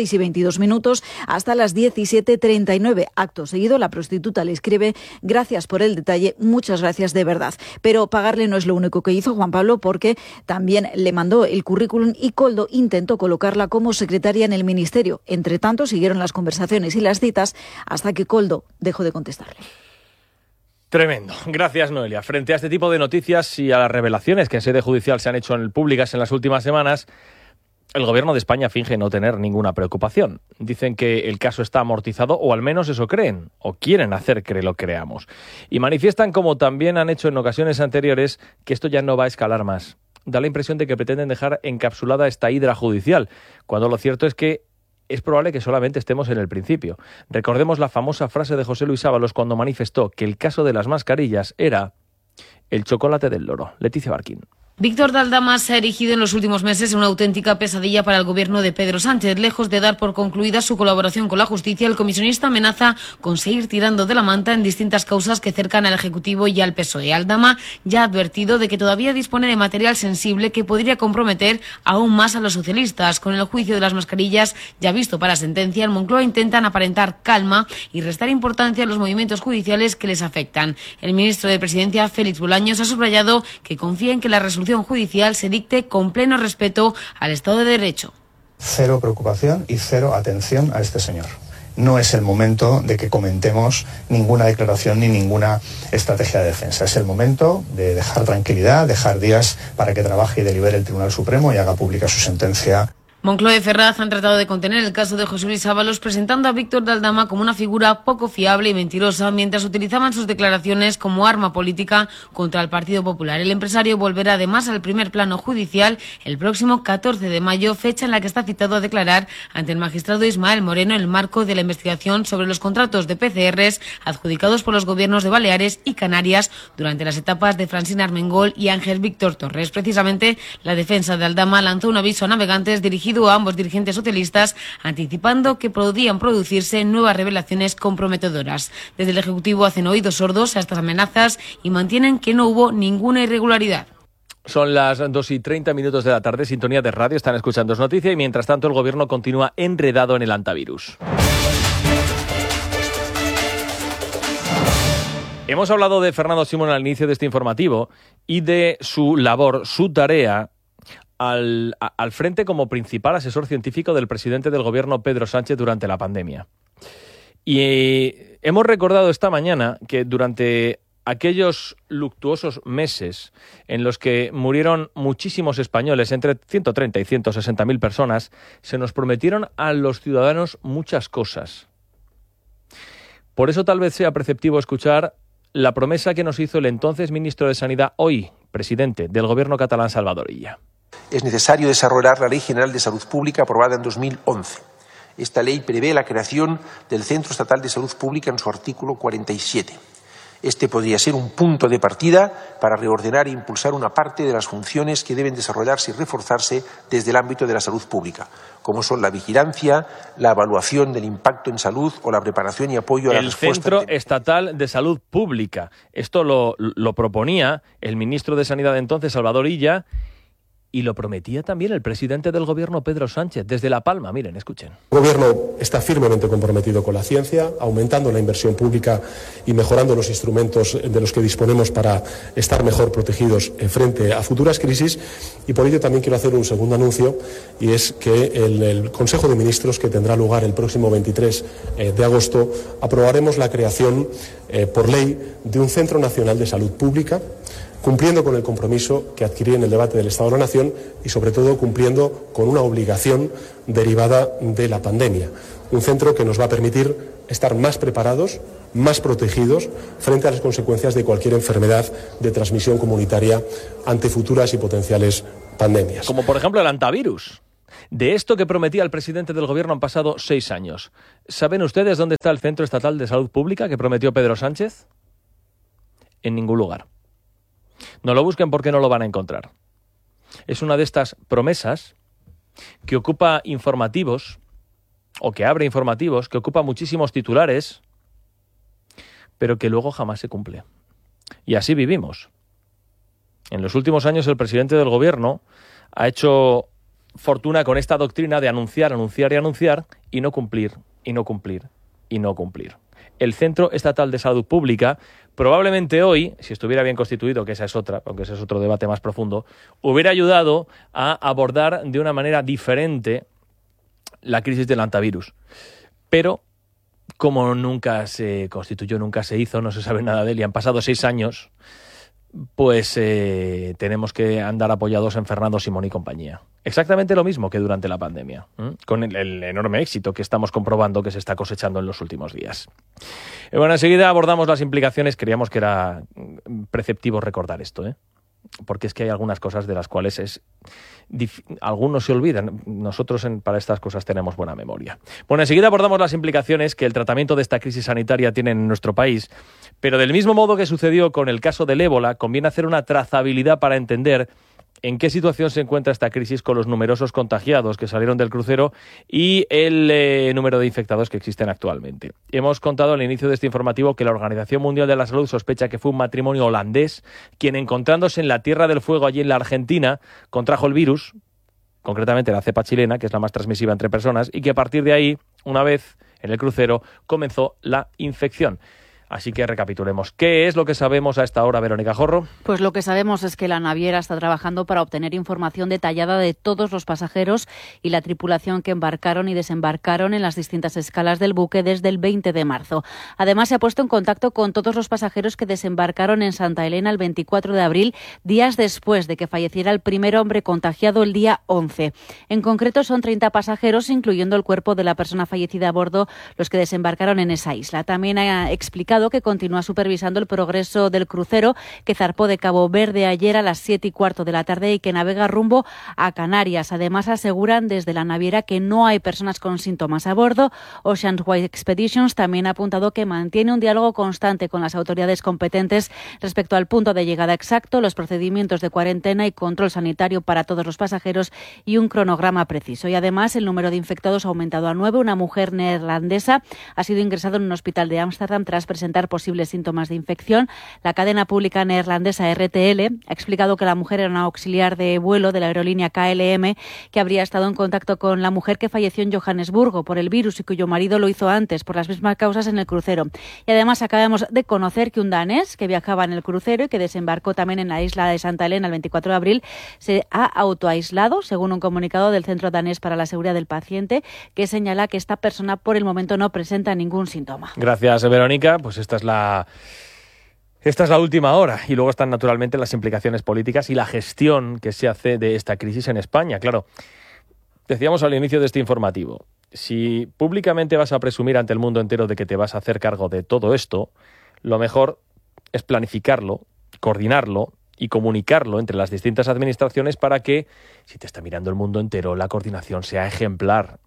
16:22 hasta las 17:39. Acto seguido, la prostituta le escribe: gracias por el detalle, muchas gracias de verdad. Pero pagarle no es lo único que hizo, Juan Pablo, porque también le mandó el currículum y Koldo intentó colocarla como secretaria en el ministerio. Entre tanto, siguieron las conversaciones y las citas hasta que Koldo dejó de contestarle. Tremendo. Gracias, Noelia. Frente a este tipo de noticias y a las revelaciones que en sede judicial se han hecho públicas en las últimas semanas, el gobierno de España finge no tener ninguna preocupación. Dicen que el caso está amortizado, o al menos eso creen, o quieren hacer que lo creamos. Y manifiestan, como también han hecho en ocasiones anteriores, que esto ya no va a escalar más. Da la impresión de que pretenden dejar encapsulada esta hidra judicial, cuando lo cierto es que es probable que solamente estemos en el principio. Recordemos la famosa frase de José Luis Ábalos cuando manifestó que el caso de las mascarillas era el chocolate del loro. Leticia Barquín. Víctor de Aldama se ha erigido en los últimos meses en una auténtica pesadilla para el gobierno de Pedro Sánchez. Lejos de dar por concluida su colaboración con la justicia, el comisionista amenaza con seguir tirando de la manta en distintas causas que cercan al Ejecutivo y al PSOE. Aldama ya ha advertido de que todavía dispone de material sensible que podría comprometer aún más a los socialistas. Con el juicio de las mascarillas ya visto para sentencia, en Moncloa intentan aparentar calma y restar importancia a los movimientos judiciales que les afectan. El ministro de Presidencia, Félix Bolaños, ha subrayado que confía en que la resolución judicial se dicte con pleno respeto al Estado de Derecho. Cero preocupación y cero atención a este señor. No es el momento de que comentemos ninguna declaración ni ninguna estrategia de defensa. Es el momento de dejar tranquilidad, dejar días para que trabaje y delibere el Tribunal Supremo y haga pública su sentencia. Moncloa y Ferraz han tratado de contener el caso de José Luis Ábalos, presentando a Víctor de Aldama como una figura poco fiable y mentirosa, mientras utilizaban sus declaraciones como arma política contra el Partido Popular. El empresario volverá además al primer plano judicial el próximo 14 de mayo, fecha en la que está citado a declarar ante el magistrado Ismael Moreno en el marco de la investigación sobre los contratos de PCRs adjudicados por los gobiernos de Baleares y Canarias durante las etapas de Francina Armengol y Ángel Víctor Torres. Precisamente, la defensa de Aldama lanzó un aviso a navegantes dirigido a ambos dirigentes socialistas, anticipando que podrían producirse nuevas revelaciones comprometedoras. Desde el Ejecutivo hacen oídos sordos a estas amenazas y mantienen que no hubo ninguna irregularidad. Son las 2:30 de la tarde, sintonía de radio, están escuchando Es Noticia y mientras tanto el Gobierno continúa enredado en el antivirus. Hemos hablado de Fernando Simón al inicio de este informativo y de su labor, su tarea al frente como principal asesor científico del presidente del gobierno Pedro Sánchez durante la pandemia. Y hemos recordado esta mañana que durante aquellos luctuosos meses en los que murieron muchísimos españoles, entre 130 y 160.000 personas, se nos prometieron a los ciudadanos muchas cosas. Por eso tal vez sea preceptivo escuchar la promesa que nos hizo el entonces ministro de Sanidad, hoy presidente del gobierno catalán, Salvador Illa. Es necesario desarrollar la Ley General de Salud Pública aprobada en 2011. Esta ley prevé la creación del Centro Estatal de Salud Pública en su artículo 47. Este podría ser un punto de partida para reordenar e impulsar una parte de las funciones que deben desarrollarse y reforzarse desde el ámbito de la salud pública, como son la vigilancia, la evaluación del impacto en salud o la preparación y apoyo a la respuesta. El Centro Estatal de Salud Pública. Esto lo proponía el ministro de Sanidad de entonces, Salvador Illa, y lo prometía también el presidente del gobierno, Pedro Sánchez, desde La Palma. Miren, escuchen. El gobierno está firmemente comprometido con la ciencia, aumentando la inversión pública y mejorando los instrumentos de los que disponemos para estar mejor protegidos frente a futuras crisis. Y por ello también quiero hacer un segundo anuncio, y es que en el Consejo de Ministros, que tendrá lugar el próximo 23 de agosto, aprobaremos la creación por ley de un Centro Nacional de Salud Pública, cumpliendo con el compromiso que adquirí en el debate del Estado de la Nación y, sobre todo, cumpliendo con una obligación derivada de la pandemia. Un centro que nos va a permitir estar más preparados, más protegidos frente a las consecuencias de cualquier enfermedad de transmisión comunitaria ante futuras y potenciales pandemias. Como por ejemplo el antivirus. De esto que prometía el presidente del gobierno han pasado 6 años. ¿Saben ustedes dónde está el Centro Estatal de Salud Pública que prometió Pedro Sánchez? En ningún lugar. No lo busquen porque no lo van a encontrar. Es una de estas promesas que ocupa informativos, o que abre informativos, que ocupa muchísimos titulares, pero que luego jamás se cumple. Y así vivimos. En los últimos años el presidente del gobierno ha hecho fortuna con esta doctrina de anunciar, anunciar y anunciar, y no cumplir, y no cumplir, y no cumplir. El Centro Estatal de Salud Pública, probablemente hoy, si estuviera bien constituido, que esa es otra, aunque ese es otro debate más profundo, hubiera ayudado a abordar de una manera diferente la crisis del antivirus. Pero, como nunca se constituyó, nunca se hizo, no se sabe nada de él y han pasado 6 años, pues tenemos que andar apoyados en Fernando Simón y compañía. Exactamente lo mismo que durante la pandemia, con el enorme éxito que estamos comprobando que se está cosechando en los últimos días. Bueno, enseguida abordamos las implicaciones. Creíamos que era preceptivo recordar esto, porque es que hay algunas cosas de las cuales algunos se olvidan. Nosotros para estas cosas tenemos buena memoria. Bueno, enseguida abordamos las implicaciones que el tratamiento de esta crisis sanitaria tiene en nuestro país, pero del mismo modo que sucedió con el caso del ébola, conviene hacer una trazabilidad para entender en qué situación se encuentra esta crisis con los numerosos contagiados que salieron del crucero y el número de infectados que existen actualmente. Hemos contado al inicio de este informativo que la Organización Mundial de la Salud sospecha que fue un matrimonio holandés quien, encontrándose en la Tierra del Fuego allí en la Argentina, contrajo el virus, concretamente la cepa chilena, que es la más transmisiva entre personas, y que a partir de ahí, una vez en el crucero, comenzó la infección. Así que recapitulemos. ¿Qué es lo que sabemos a esta hora, Verónica Jorro? Pues lo que sabemos es que la naviera está trabajando para obtener información detallada de todos los pasajeros y la tripulación que embarcaron y desembarcaron en las distintas escalas del buque desde el 20 de marzo. Además, se ha puesto en contacto con todos los pasajeros que desembarcaron en Santa Elena el 24 de abril, días después de que falleciera el primer hombre contagiado el día 11. En concreto, son 30 pasajeros, incluyendo el cuerpo de la persona fallecida a bordo, los que desembarcaron en esa isla. También ha explicado que continúa supervisando el progreso del crucero que zarpó de Cabo Verde ayer a las 7:15 de la tarde y que navega rumbo a Canarias. Además, aseguran desde la naviera que no hay personas con síntomas a bordo. Ocean Wide Expeditions también ha apuntado que mantiene un diálogo constante con las autoridades competentes respecto al punto de llegada exacto, los procedimientos de cuarentena y control sanitario para todos los pasajeros y un cronograma preciso. Y además, el número de infectados ha aumentado a 9. Una mujer neerlandesa ha sido ingresada en un hospital de Ámsterdam tras presentar posibles síntomas de infección. La cadena pública neerlandesa RTL ha explicado que la mujer era una auxiliar de vuelo de la aerolínea KLM que habría estado en contacto con la mujer que falleció en Johannesburgo por el virus y cuyo marido lo hizo antes por las mismas causas en el crucero. Y además acabamos de conocer que un danés que viajaba en el crucero y que desembarcó también en la isla de Santa Elena el 24 de abril se ha autoaislado, según un comunicado del Centro Danés para la Seguridad del Paciente, que señala que esta persona por el momento no presenta ningún síntoma. Gracias, Verónica. Pues esta es la última hora y luego están naturalmente las implicaciones políticas y la gestión que se hace de esta crisis en España. Claro, decíamos al inicio de este informativo, si públicamente vas a presumir ante el mundo entero de que te vas a hacer cargo de todo esto, lo mejor es planificarlo, coordinarlo y comunicarlo entre las distintas administraciones para que, si te está mirando el mundo entero, la coordinación sea ejemplar.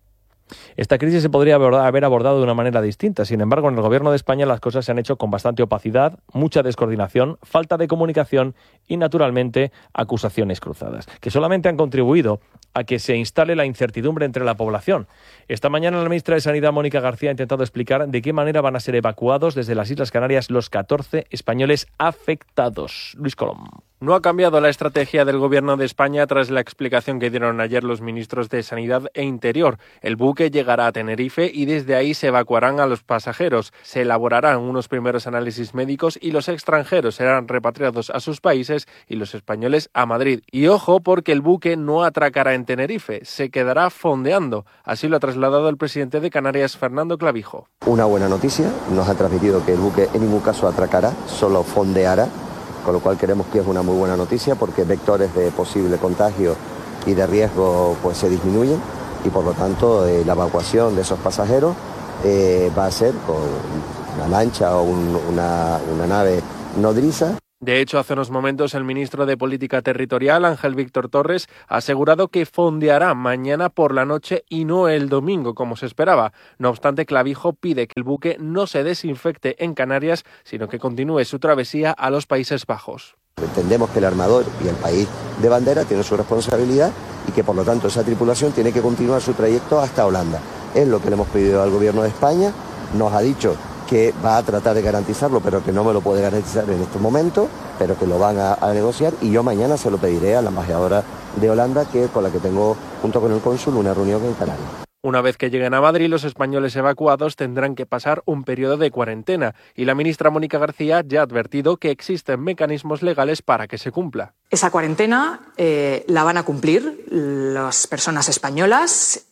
Esta crisis se podría haber abordado de una manera distinta. Sin embargo, en el Gobierno de España las cosas se han hecho con bastante opacidad, mucha descoordinación, falta de comunicación y, naturalmente, acusaciones cruzadas, que solamente han contribuido a que se instale la incertidumbre entre la población. Esta mañana la ministra de Sanidad, Mónica García, ha intentado explicar de qué manera van a ser evacuados desde las Islas Canarias los 14 españoles afectados. Luis Colom. No ha cambiado la estrategia del Gobierno de España tras la explicación que dieron ayer los ministros de Sanidad e Interior. El buque llegará a Tenerife y desde ahí se evacuarán a los pasajeros. Se elaborarán unos primeros análisis médicos y los extranjeros serán repatriados a sus países y los españoles a Madrid. Y ojo, porque el buque no atracará en Tenerife, se quedará fondeando. Así lo ha trasladado el presidente de Canarias, Fernando Clavijo. Una buena noticia, nos ha transmitido que el buque en ningún caso atracará, solo fondeará. Con lo cual creemos que es una muy buena noticia porque vectores de posible contagio y de riesgo pues se disminuyen y por lo tanto la evacuación de esos pasajeros va a ser con una lancha o una nave nodriza. De hecho, hace unos momentos el ministro de Política Territorial, Ángel Víctor Torres, ha asegurado que fondeará mañana por la noche y no el domingo, como se esperaba. No obstante, Clavijo pide que el buque no se desinfecte en Canarias, sino que continúe su travesía a los Países Bajos. Entendemos que el armador y el país de bandera tienen su responsabilidad y que por lo tanto esa tripulación tiene que continuar su trayecto hasta Holanda. Es lo que le hemos pedido al Gobierno de España, nos ha dicho que va a tratar de garantizarlo, pero que no me lo puede garantizar en estos momentos, pero que lo van a negociar y yo mañana se lo pediré a la embajadora de Holanda, que con la que tengo, junto con el cónsul, una reunión en Canarias. Una vez que lleguen a Madrid, los españoles evacuados tendrán que pasar un periodo de cuarentena y la ministra Mónica García ya ha advertido que existen mecanismos legales para que se cumpla. Esa cuarentena la van a cumplir las personas españolas.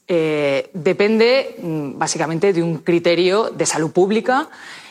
Depende básicamente de un criterio de salud pública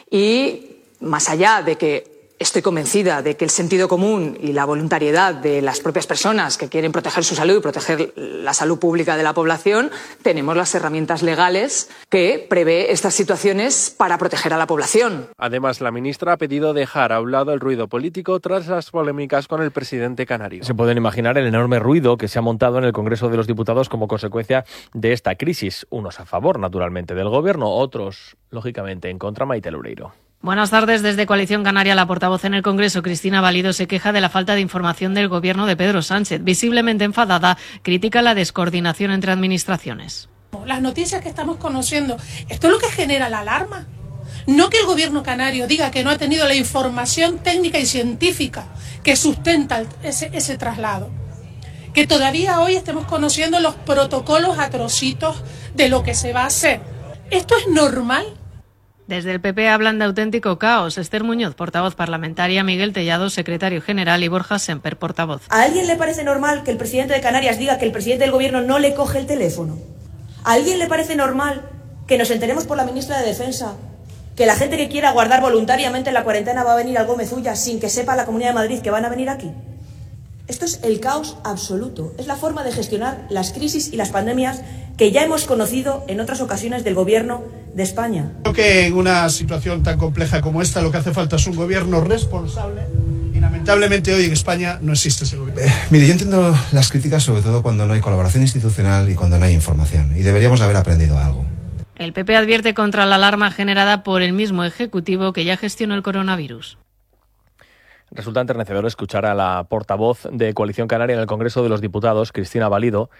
y más allá de que estoy convencida de que el sentido común y la voluntariedad de las propias personas que quieren proteger su salud y proteger la salud pública de la población, tenemos las herramientas legales que prevé estas situaciones para proteger a la población. Además, la ministra ha pedido dejar a un lado el ruido político tras las polémicas con el presidente canario. Se pueden imaginar el enorme ruido que se ha montado en el Congreso de los Diputados como consecuencia de esta crisis. Unos a favor, naturalmente, del Gobierno, otros, lógicamente, en contra. Maite Loureiro. Buenas tardes. Desde Coalición Canaria, la portavoz en el Congreso, Cristina Valido, se queja de la falta de información del Gobierno de Pedro Sánchez. Visiblemente enfadada, critica la descoordinación entre administraciones. Las noticias que estamos conociendo, esto es lo que genera la alarma. No que el Gobierno canario diga que no ha tenido la información técnica y científica que sustenta ese traslado. Que todavía hoy estemos conociendo los protocolos a trocitos de lo que se va a hacer. ¿Esto es normal? Desde el PP hablan de auténtico caos. Esther Muñoz, portavoz parlamentaria, Miguel Tellado, secretario general, y Borja Semper, portavoz. ¿A alguien le parece normal que el presidente de Canarias diga que el presidente del Gobierno no le coge el teléfono? ¿A alguien le parece normal que nos enteremos por la ministra de Defensa que la gente que quiera guardar voluntariamente la cuarentena va a venir al Gómez Ulla sin que sepa la Comunidad de Madrid que van a venir aquí? Esto es el caos absoluto. Es la forma de gestionar las crisis y las pandemias que ya hemos conocido en otras ocasiones del Gobierno de España. Creo que en una situación tan compleja como esta lo que hace falta es un gobierno responsable y lamentablemente hoy en España no existe ese gobierno. Mire, yo entiendo las críticas sobre todo cuando no hay colaboración institucional y cuando no hay información. Y deberíamos haber aprendido algo. El PP advierte contra la alarma generada por el mismo Ejecutivo que ya gestionó el coronavirus. Resulta enternecedor escuchar a la portavoz de Coalición Canaria en el Congreso de los Diputados, Cristina Valido,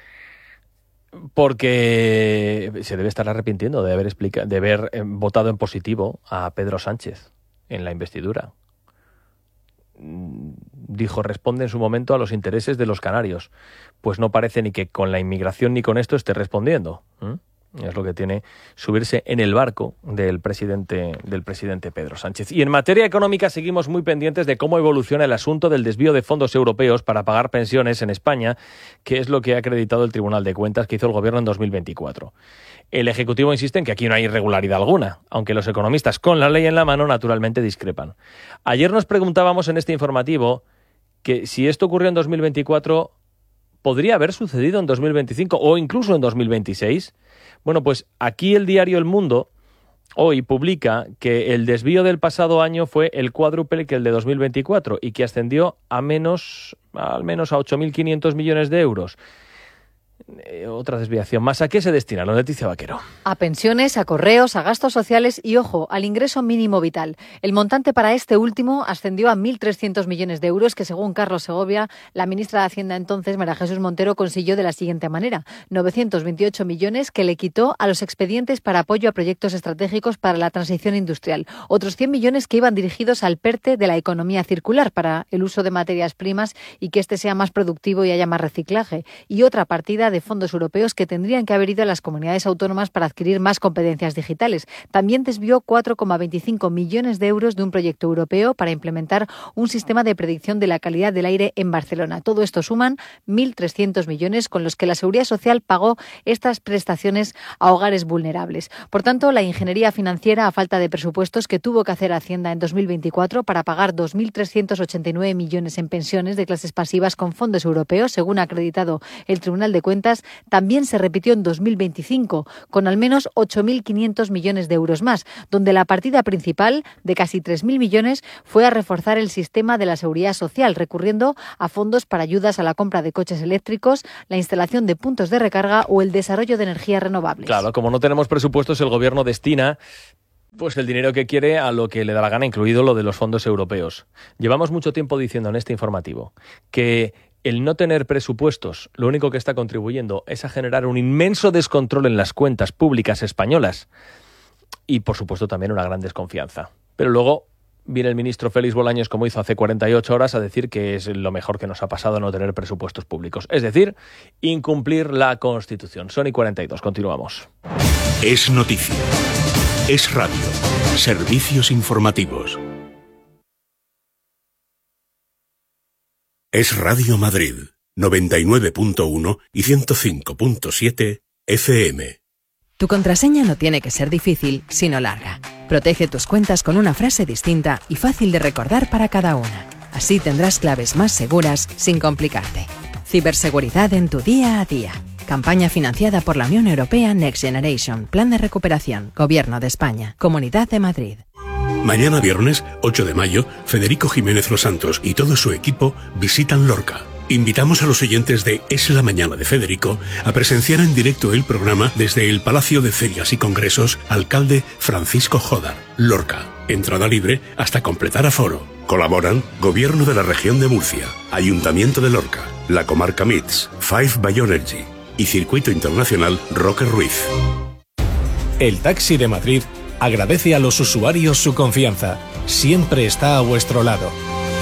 porque se debe estar arrepintiendo de haber votado en positivo a Pedro Sánchez en la investidura. Dijo, responde en su momento a los intereses de los canarios. Pues no parece ni que con la inmigración ni con esto esté respondiendo. Es lo que tiene subirse en el barco del presidente Pedro Sánchez. Y en materia económica seguimos muy pendientes de cómo evoluciona el asunto del desvío de fondos europeos para pagar pensiones en España, que es lo que ha acreditado el Tribunal de Cuentas que hizo el Gobierno en 2024. El Ejecutivo insiste en que aquí no hay irregularidad alguna, aunque los economistas con la ley en la mano naturalmente discrepan. Ayer nos preguntábamos en este informativo que si esto ocurrió en 2024, ¿podría haber sucedido en 2025 o incluso en 2026? Bueno, pues aquí el diario El Mundo hoy publica que el desvío del pasado año fue el cuádruple que el de 2024 y que ascendió al menos a 8.500 millones de euros. Otra desviación más. ¿A qué se destina? Leticia Vaquero. A pensiones, a correos, a gastos sociales y, ojo, al ingreso mínimo vital. El montante para este último ascendió a 1.300 millones de euros que, según Carlos Segovia, la ministra de Hacienda entonces, María Jesús Montero, consiguió de la siguiente manera. 928 millones que le quitó a los expedientes para apoyo a proyectos estratégicos para la transición industrial. Otros 100 millones que iban dirigidos al PERTE de la economía circular para el uso de materias primas y que este sea más productivo y haya más reciclaje. Y otra partida de fondos europeos que tendrían que haber ido a las comunidades autónomas para adquirir más competencias digitales. También desvió 4,25 millones de euros de un proyecto europeo para implementar un sistema de predicción de la calidad del aire en Barcelona. Todo esto suman 1.300 millones con los que la Seguridad Social pagó estas prestaciones a hogares vulnerables. Por tanto, la ingeniería financiera a falta de presupuestos que tuvo que hacer Hacienda en 2024 para pagar 2.389 millones en pensiones de clases pasivas con fondos europeos, según ha acreditado el Tribunal de Cuentas, también se repitió en 2025, con al menos 8.500 millones de euros más, donde la partida principal, de casi 3.000 millones, fue a reforzar el sistema de la seguridad social, recurriendo a fondos para ayudas a la compra de coches eléctricos, la instalación de puntos de recarga o el desarrollo de energías renovables. Claro, como no tenemos presupuestos, el Gobierno destina pues el dinero que quiere a lo que le da la gana, incluido lo de los fondos europeos. Llevamos mucho tiempo diciendo en este informativo que el no tener presupuestos lo único que está contribuyendo es a generar un inmenso descontrol en las cuentas públicas españolas y, por supuesto, también una gran desconfianza. Pero luego viene el ministro Félix Bolaños, como hizo hace 48 horas, a decir que es lo mejor que nos ha pasado no tener presupuestos públicos. Es decir, incumplir la Constitución. Son y 42. Continuamos. Es noticia. Es radio. Servicios informativos. Es Radio Madrid, 99.1 y 105.7 FM. Tu contraseña no tiene que ser difícil, sino larga. Protege tus cuentas con una frase distinta y fácil de recordar para cada una. Así tendrás claves más seguras sin complicarte. Ciberseguridad en tu día a día. Campaña financiada por la Unión Europea Next Generation, Plan de Recuperación, Gobierno de España, Comunidad de Madrid. Mañana viernes, 8 de mayo, Federico Jiménez Los Santos y todo su equipo visitan Lorca. Invitamos a los oyentes de Es la Mañana de Federico a presenciar en directo el programa desde el Palacio de Ferias y Congresos Alcalde Francisco Jodar, Lorca. Entrada libre hasta completar aforo. Colaboran Gobierno de la Región de Murcia, Ayuntamiento de Lorca, la Comarca MITS, Five Bioenergy y Circuito Internacional Roque Ruiz. El Taxi de Madrid agradece a los usuarios su confianza. Siempre está a vuestro lado.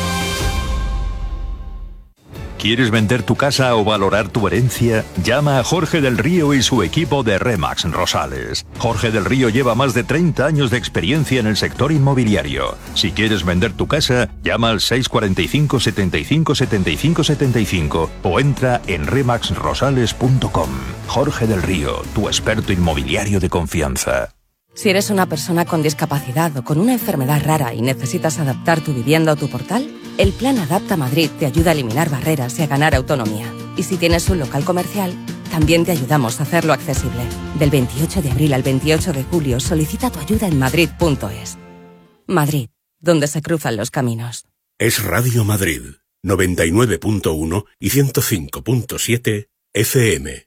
¿Quieres vender tu casa o valorar tu herencia? Llama a Jorge del Río y su equipo de Remax Rosales. Jorge del Río lleva más de 30 años de experiencia en el sector inmobiliario. Si quieres vender tu casa, llama al 645 75 75 75 o entra en remaxrosales.com. Jorge del Río, tu experto inmobiliario de confianza. Si eres una persona con discapacidad o con una enfermedad rara y necesitas adaptar tu vivienda o tu portal, el Plan Adapta Madrid te ayuda a eliminar barreras y a ganar autonomía. Y si tienes un local comercial, también te ayudamos a hacerlo accesible. Del 28 de abril al 28 de julio solicita tu ayuda en madrid.es. Madrid, donde se cruzan los caminos. Es Radio Madrid, 99.1 y 105.7 FM.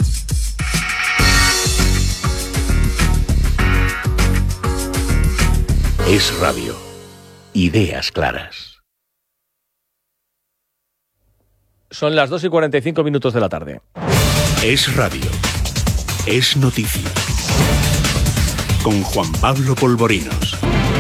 Es radio. Ideas claras. Son las 2:45 de la tarde. Es radio. Es noticia. Con Juan Pablo Polvorinos.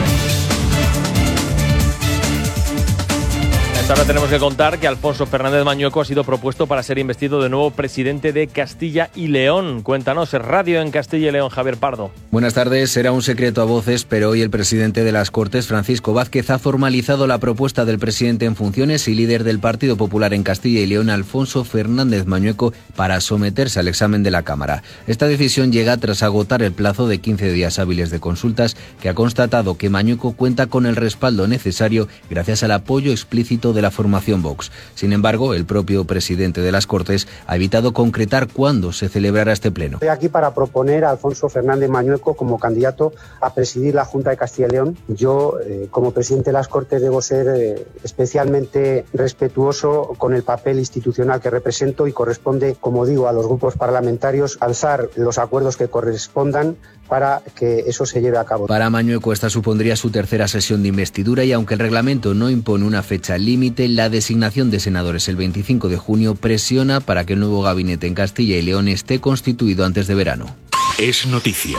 Ahora tenemos que contar que Alfonso Fernández Mañueco ha sido propuesto para ser investido de nuevo presidente de Castilla y León. Cuéntanos, es Radio en Castilla y León, Javier Pardo. Buenas tardes, será un secreto a voces, pero hoy el presidente de las Cortes, Francisco Vázquez, ha formalizado la propuesta del presidente en funciones y líder del Partido Popular en Castilla y León, Alfonso Fernández Mañueco, para someterse al examen de la Cámara. Esta decisión llega tras agotar el plazo de 15 días hábiles de consultas, que ha constatado que Mañueco cuenta con el respaldo necesario gracias al apoyo explícito de la formación Vox. Sin embargo, el propio presidente de las Cortes ha evitado concretar cuándo se celebrará este pleno. Estoy aquí para proponer a Alfonso Fernández Mañueco como candidato a presidir la Junta de Castilla y León. Yo, como presidente de las Cortes, debo ser especialmente respetuoso con el papel institucional que represento y corresponde, como digo, a los grupos parlamentarios alzar los acuerdos que correspondan para que eso se lleve a cabo. Para Mañueco esta supondría su tercera sesión de investidura y aunque el reglamento no impone una fecha límite, la designación de senadores el 25 de junio presiona para que el nuevo gabinete en Castilla y León esté constituido antes de verano. Es noticia.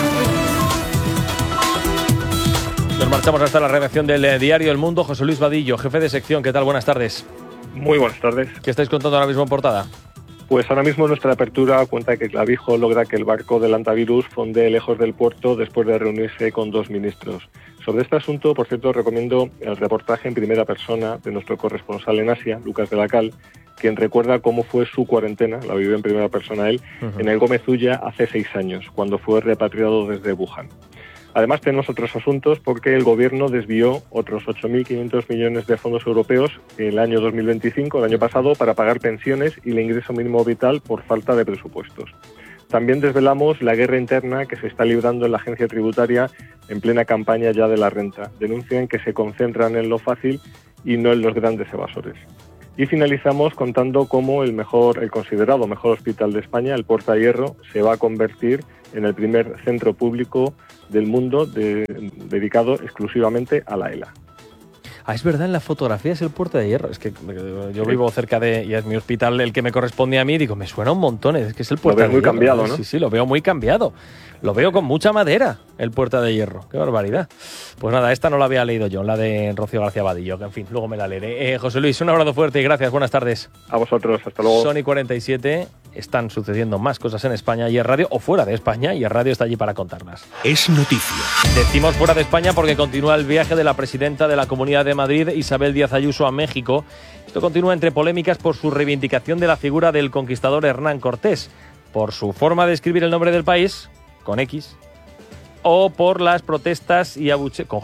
Nos marchamos hasta la redacción del diario El Mundo. José Luis Vadillo, jefe de sección. ¿Qué tal? Buenas tardes. Muy buenas tardes. ¿Qué estáis contando ahora mismo en portada? Pues ahora mismo nuestra apertura cuenta que Clavijo logra que el barco del Antavirus fondee lejos del puerto después de reunirse con 2 ministros. Sobre este asunto, por cierto, recomiendo el reportaje en primera persona de nuestro corresponsal en Asia, Lucas de la Cal, quien recuerda cómo fue su cuarentena, la vivió en primera persona él, en el Gómez Ulla hace 6 años, cuando fue repatriado desde Wuhan. Además tenemos otros asuntos porque el Gobierno desvió otros 8.500 millones de fondos europeos el año 2025, el año pasado, para pagar pensiones y el ingreso mínimo vital por falta de presupuestos. También desvelamos la guerra interna que se está librando en la agencia tributaria en plena campaña ya de la renta. Denuncian que se concentran en lo fácil y no en los grandes evasores. Y finalizamos contando cómo el considerado mejor hospital de España, el Puerta de Hierro, se va a convertir en el primer centro público del mundo dedicado exclusivamente a la ELA. Ah, es verdad, en la fotografía es el Puerta de Hierro. Es que yo vivo cerca de, y es mi hospital el que me corresponde a mí, digo, me suena un montón, es que es el Puerta de Hierro. Lo veo muy cambiado, ¿no? Sí, lo veo muy cambiado. Lo veo con mucha madera, el Puerta de Hierro. Qué barbaridad. Pues nada, esta no la había leído yo, la de Rocío García Vadillo, que en fin, luego me la leeré. José Luis, un abrazo fuerte y gracias, buenas tardes. A vosotros, hasta luego. Sony 47, están sucediendo más cosas en España y en radio, o fuera de España, y el radio está allí para contarlas. Es noticia. Decimos fuera de España porque continúa el viaje de la presidenta de la Comunidad de Madrid, Isabel Díaz Ayuso, a México. Esto continúa entre polémicas por su reivindicación de la figura del conquistador Hernán Cortés, por su forma de escribir el nombre del país, con X, o por las protestas y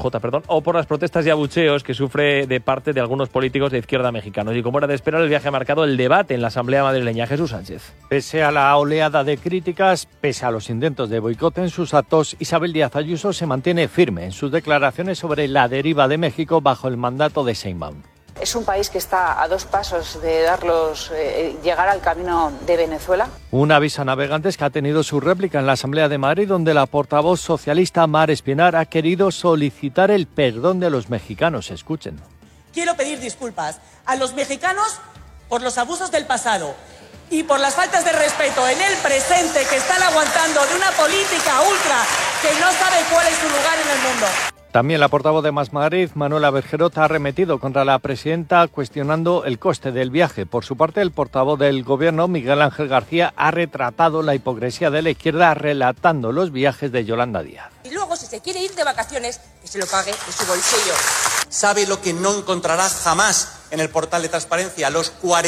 abucheos que sufre de parte de algunos políticos de izquierda mexicanos. Y como era de esperar, el viaje ha marcado el debate en la Asamblea madrileña. Jesús Sánchez. Pese a la oleada de críticas, pese a los intentos de boicot en sus actos, Isabel Díaz Ayuso se mantiene firme en sus declaraciones sobre la deriva de México bajo el mandato de Sheinbaum. Es un país que está a 2 pasos de llegar al camino de Venezuela. Un aviso a navegantes que ha tenido su réplica en la Asamblea de Madrid, donde la portavoz socialista Mar Espinar ha querido solicitar el perdón de los mexicanos. Escuchen. Quiero pedir disculpas a los mexicanos por los abusos del pasado y por las faltas de respeto en el presente que están aguantando de una política ultra que no sabe cuál es su lugar en el mundo. También la portavoz de Más Madrid, Manuela Bergerot, ha arremetido contra la presidenta cuestionando el coste del viaje. Por su parte, el portavoz del Gobierno, Miguel Ángel García, ha retratado la hipocresía de la izquierda relatando los viajes de Yolanda Díaz. Y luego, si se quiere ir de vacaciones, que se lo pague de su bolsillo. ¿Sabe lo que no encontrará jamás en el portal de transparencia? Los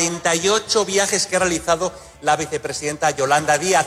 48 viajes que ha realizado la vicepresidenta Yolanda Díaz.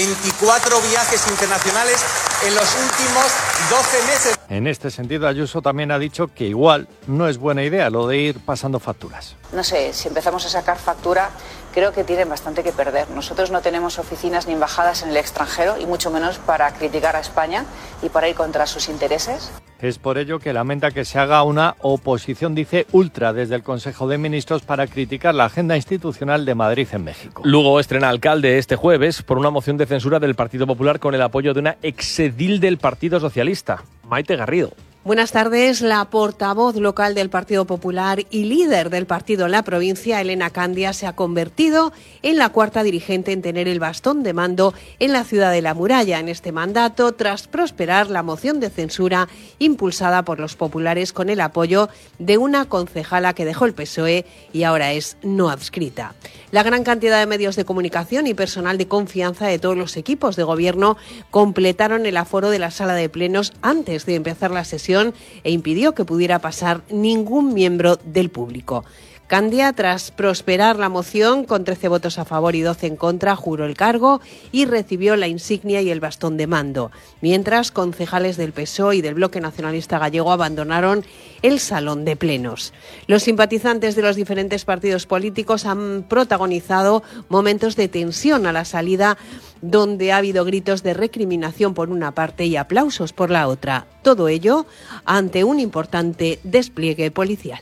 24 viajes internacionales en los últimos 12 meses. En este sentido, Ayuso también ha dicho que igual no es buena idea lo de ir pasando facturas. No sé, si empezamos a sacar factura, creo que tienen bastante que perder. Nosotros no tenemos oficinas ni embajadas en el extranjero, y mucho menos para criticar a España y para ir contra sus intereses. Es por ello que lamenta que se haga una oposición, dice, ultra desde el Consejo de Ministros para criticar la agenda institucional de Madrid en México. Lugo estrena alcalde este jueves por una moción de censura del Partido Popular con el apoyo de una exedil del Partido Socialista, Maite Garrido. Buenas tardes. La portavoz local del Partido Popular y líder del partido en la provincia, Elena Candia, se ha convertido en la 4ª dirigente en tener el bastón de mando en la ciudad de La Muralla en este mandato, tras prosperar la moción de censura impulsada por los populares con el apoyo de una concejala que dejó el PSOE y ahora es no adscrita. La gran cantidad de medios de comunicación y personal de confianza de todos los equipos de gobierno completaron el aforo de la sala de plenos antes de empezar la sesión e impidió que pudiera pasar ningún miembro del público. Candia, tras prosperar la moción con 13 votos a favor y 12 en contra, juró el cargo y recibió la insignia y el bastón de mando, mientras concejales del PSOE y del Bloque Nacionalista Gallego abandonaron el salón de plenos. Los simpatizantes de los diferentes partidos políticos han protagonizado momentos de tensión a la salida, donde ha habido gritos de recriminación por una parte y aplausos por la otra. Todo ello ante un importante despliegue policial.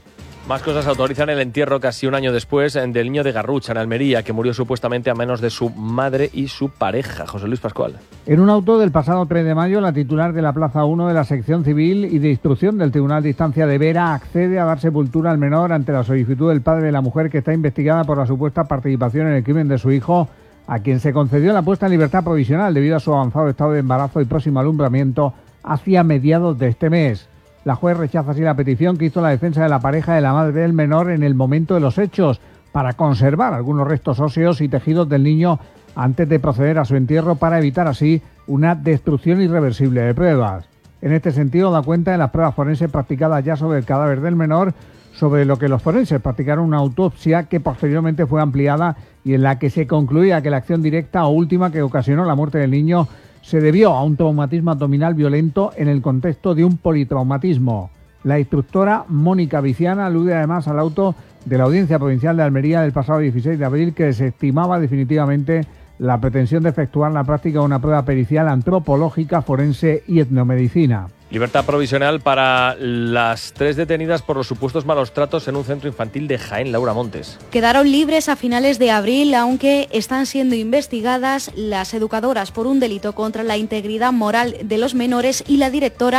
Más cosas. Autorizan el entierro casi un año después del niño de Garrucha, en Almería, que murió supuestamente a manos de su madre y su pareja. José Luis Pascual. En un auto del pasado 3 de mayo, la titular de la Plaza 1 de la Sección Civil y de Instrucción del Tribunal de Instancia de Vera accede a dar sepultura al menor ante la solicitud del padre de la mujer, que está investigada por la supuesta participación en el crimen de su hijo, a quien se concedió la puesta en libertad provisional debido a su avanzado estado de embarazo y próximo alumbramiento hacia mediados de este mes. La juez rechaza así la petición que hizo la defensa de la pareja de la madre del menor en el momento de los hechos, para conservar algunos restos óseos y tejidos del niño antes de proceder a su entierro, para evitar así una destrucción irreversible de pruebas. En este sentido, da cuenta de las pruebas forenses practicadas ya sobre el cadáver del menor, sobre lo que los forenses practicaron una autopsia que posteriormente fue ampliada y en la que se concluía que la acción directa o última que ocasionó la muerte del niño se debió a un traumatismo abdominal violento en el contexto de un politraumatismo. La instructora Mónica Viciana alude además al auto de la Audiencia Provincial de Almería del pasado 16 de abril, que desestimaba definitivamente la pretensión de efectuar la práctica de una prueba pericial antropológica, forense y etnomedicina. Libertad provisional para las 3 detenidas por los supuestos malos tratos en un centro infantil de Jaén. Laura Montes. Quedaron libres a finales de abril, aunque están siendo investigadas las educadoras por un delito contra la integridad moral de los menores y la directora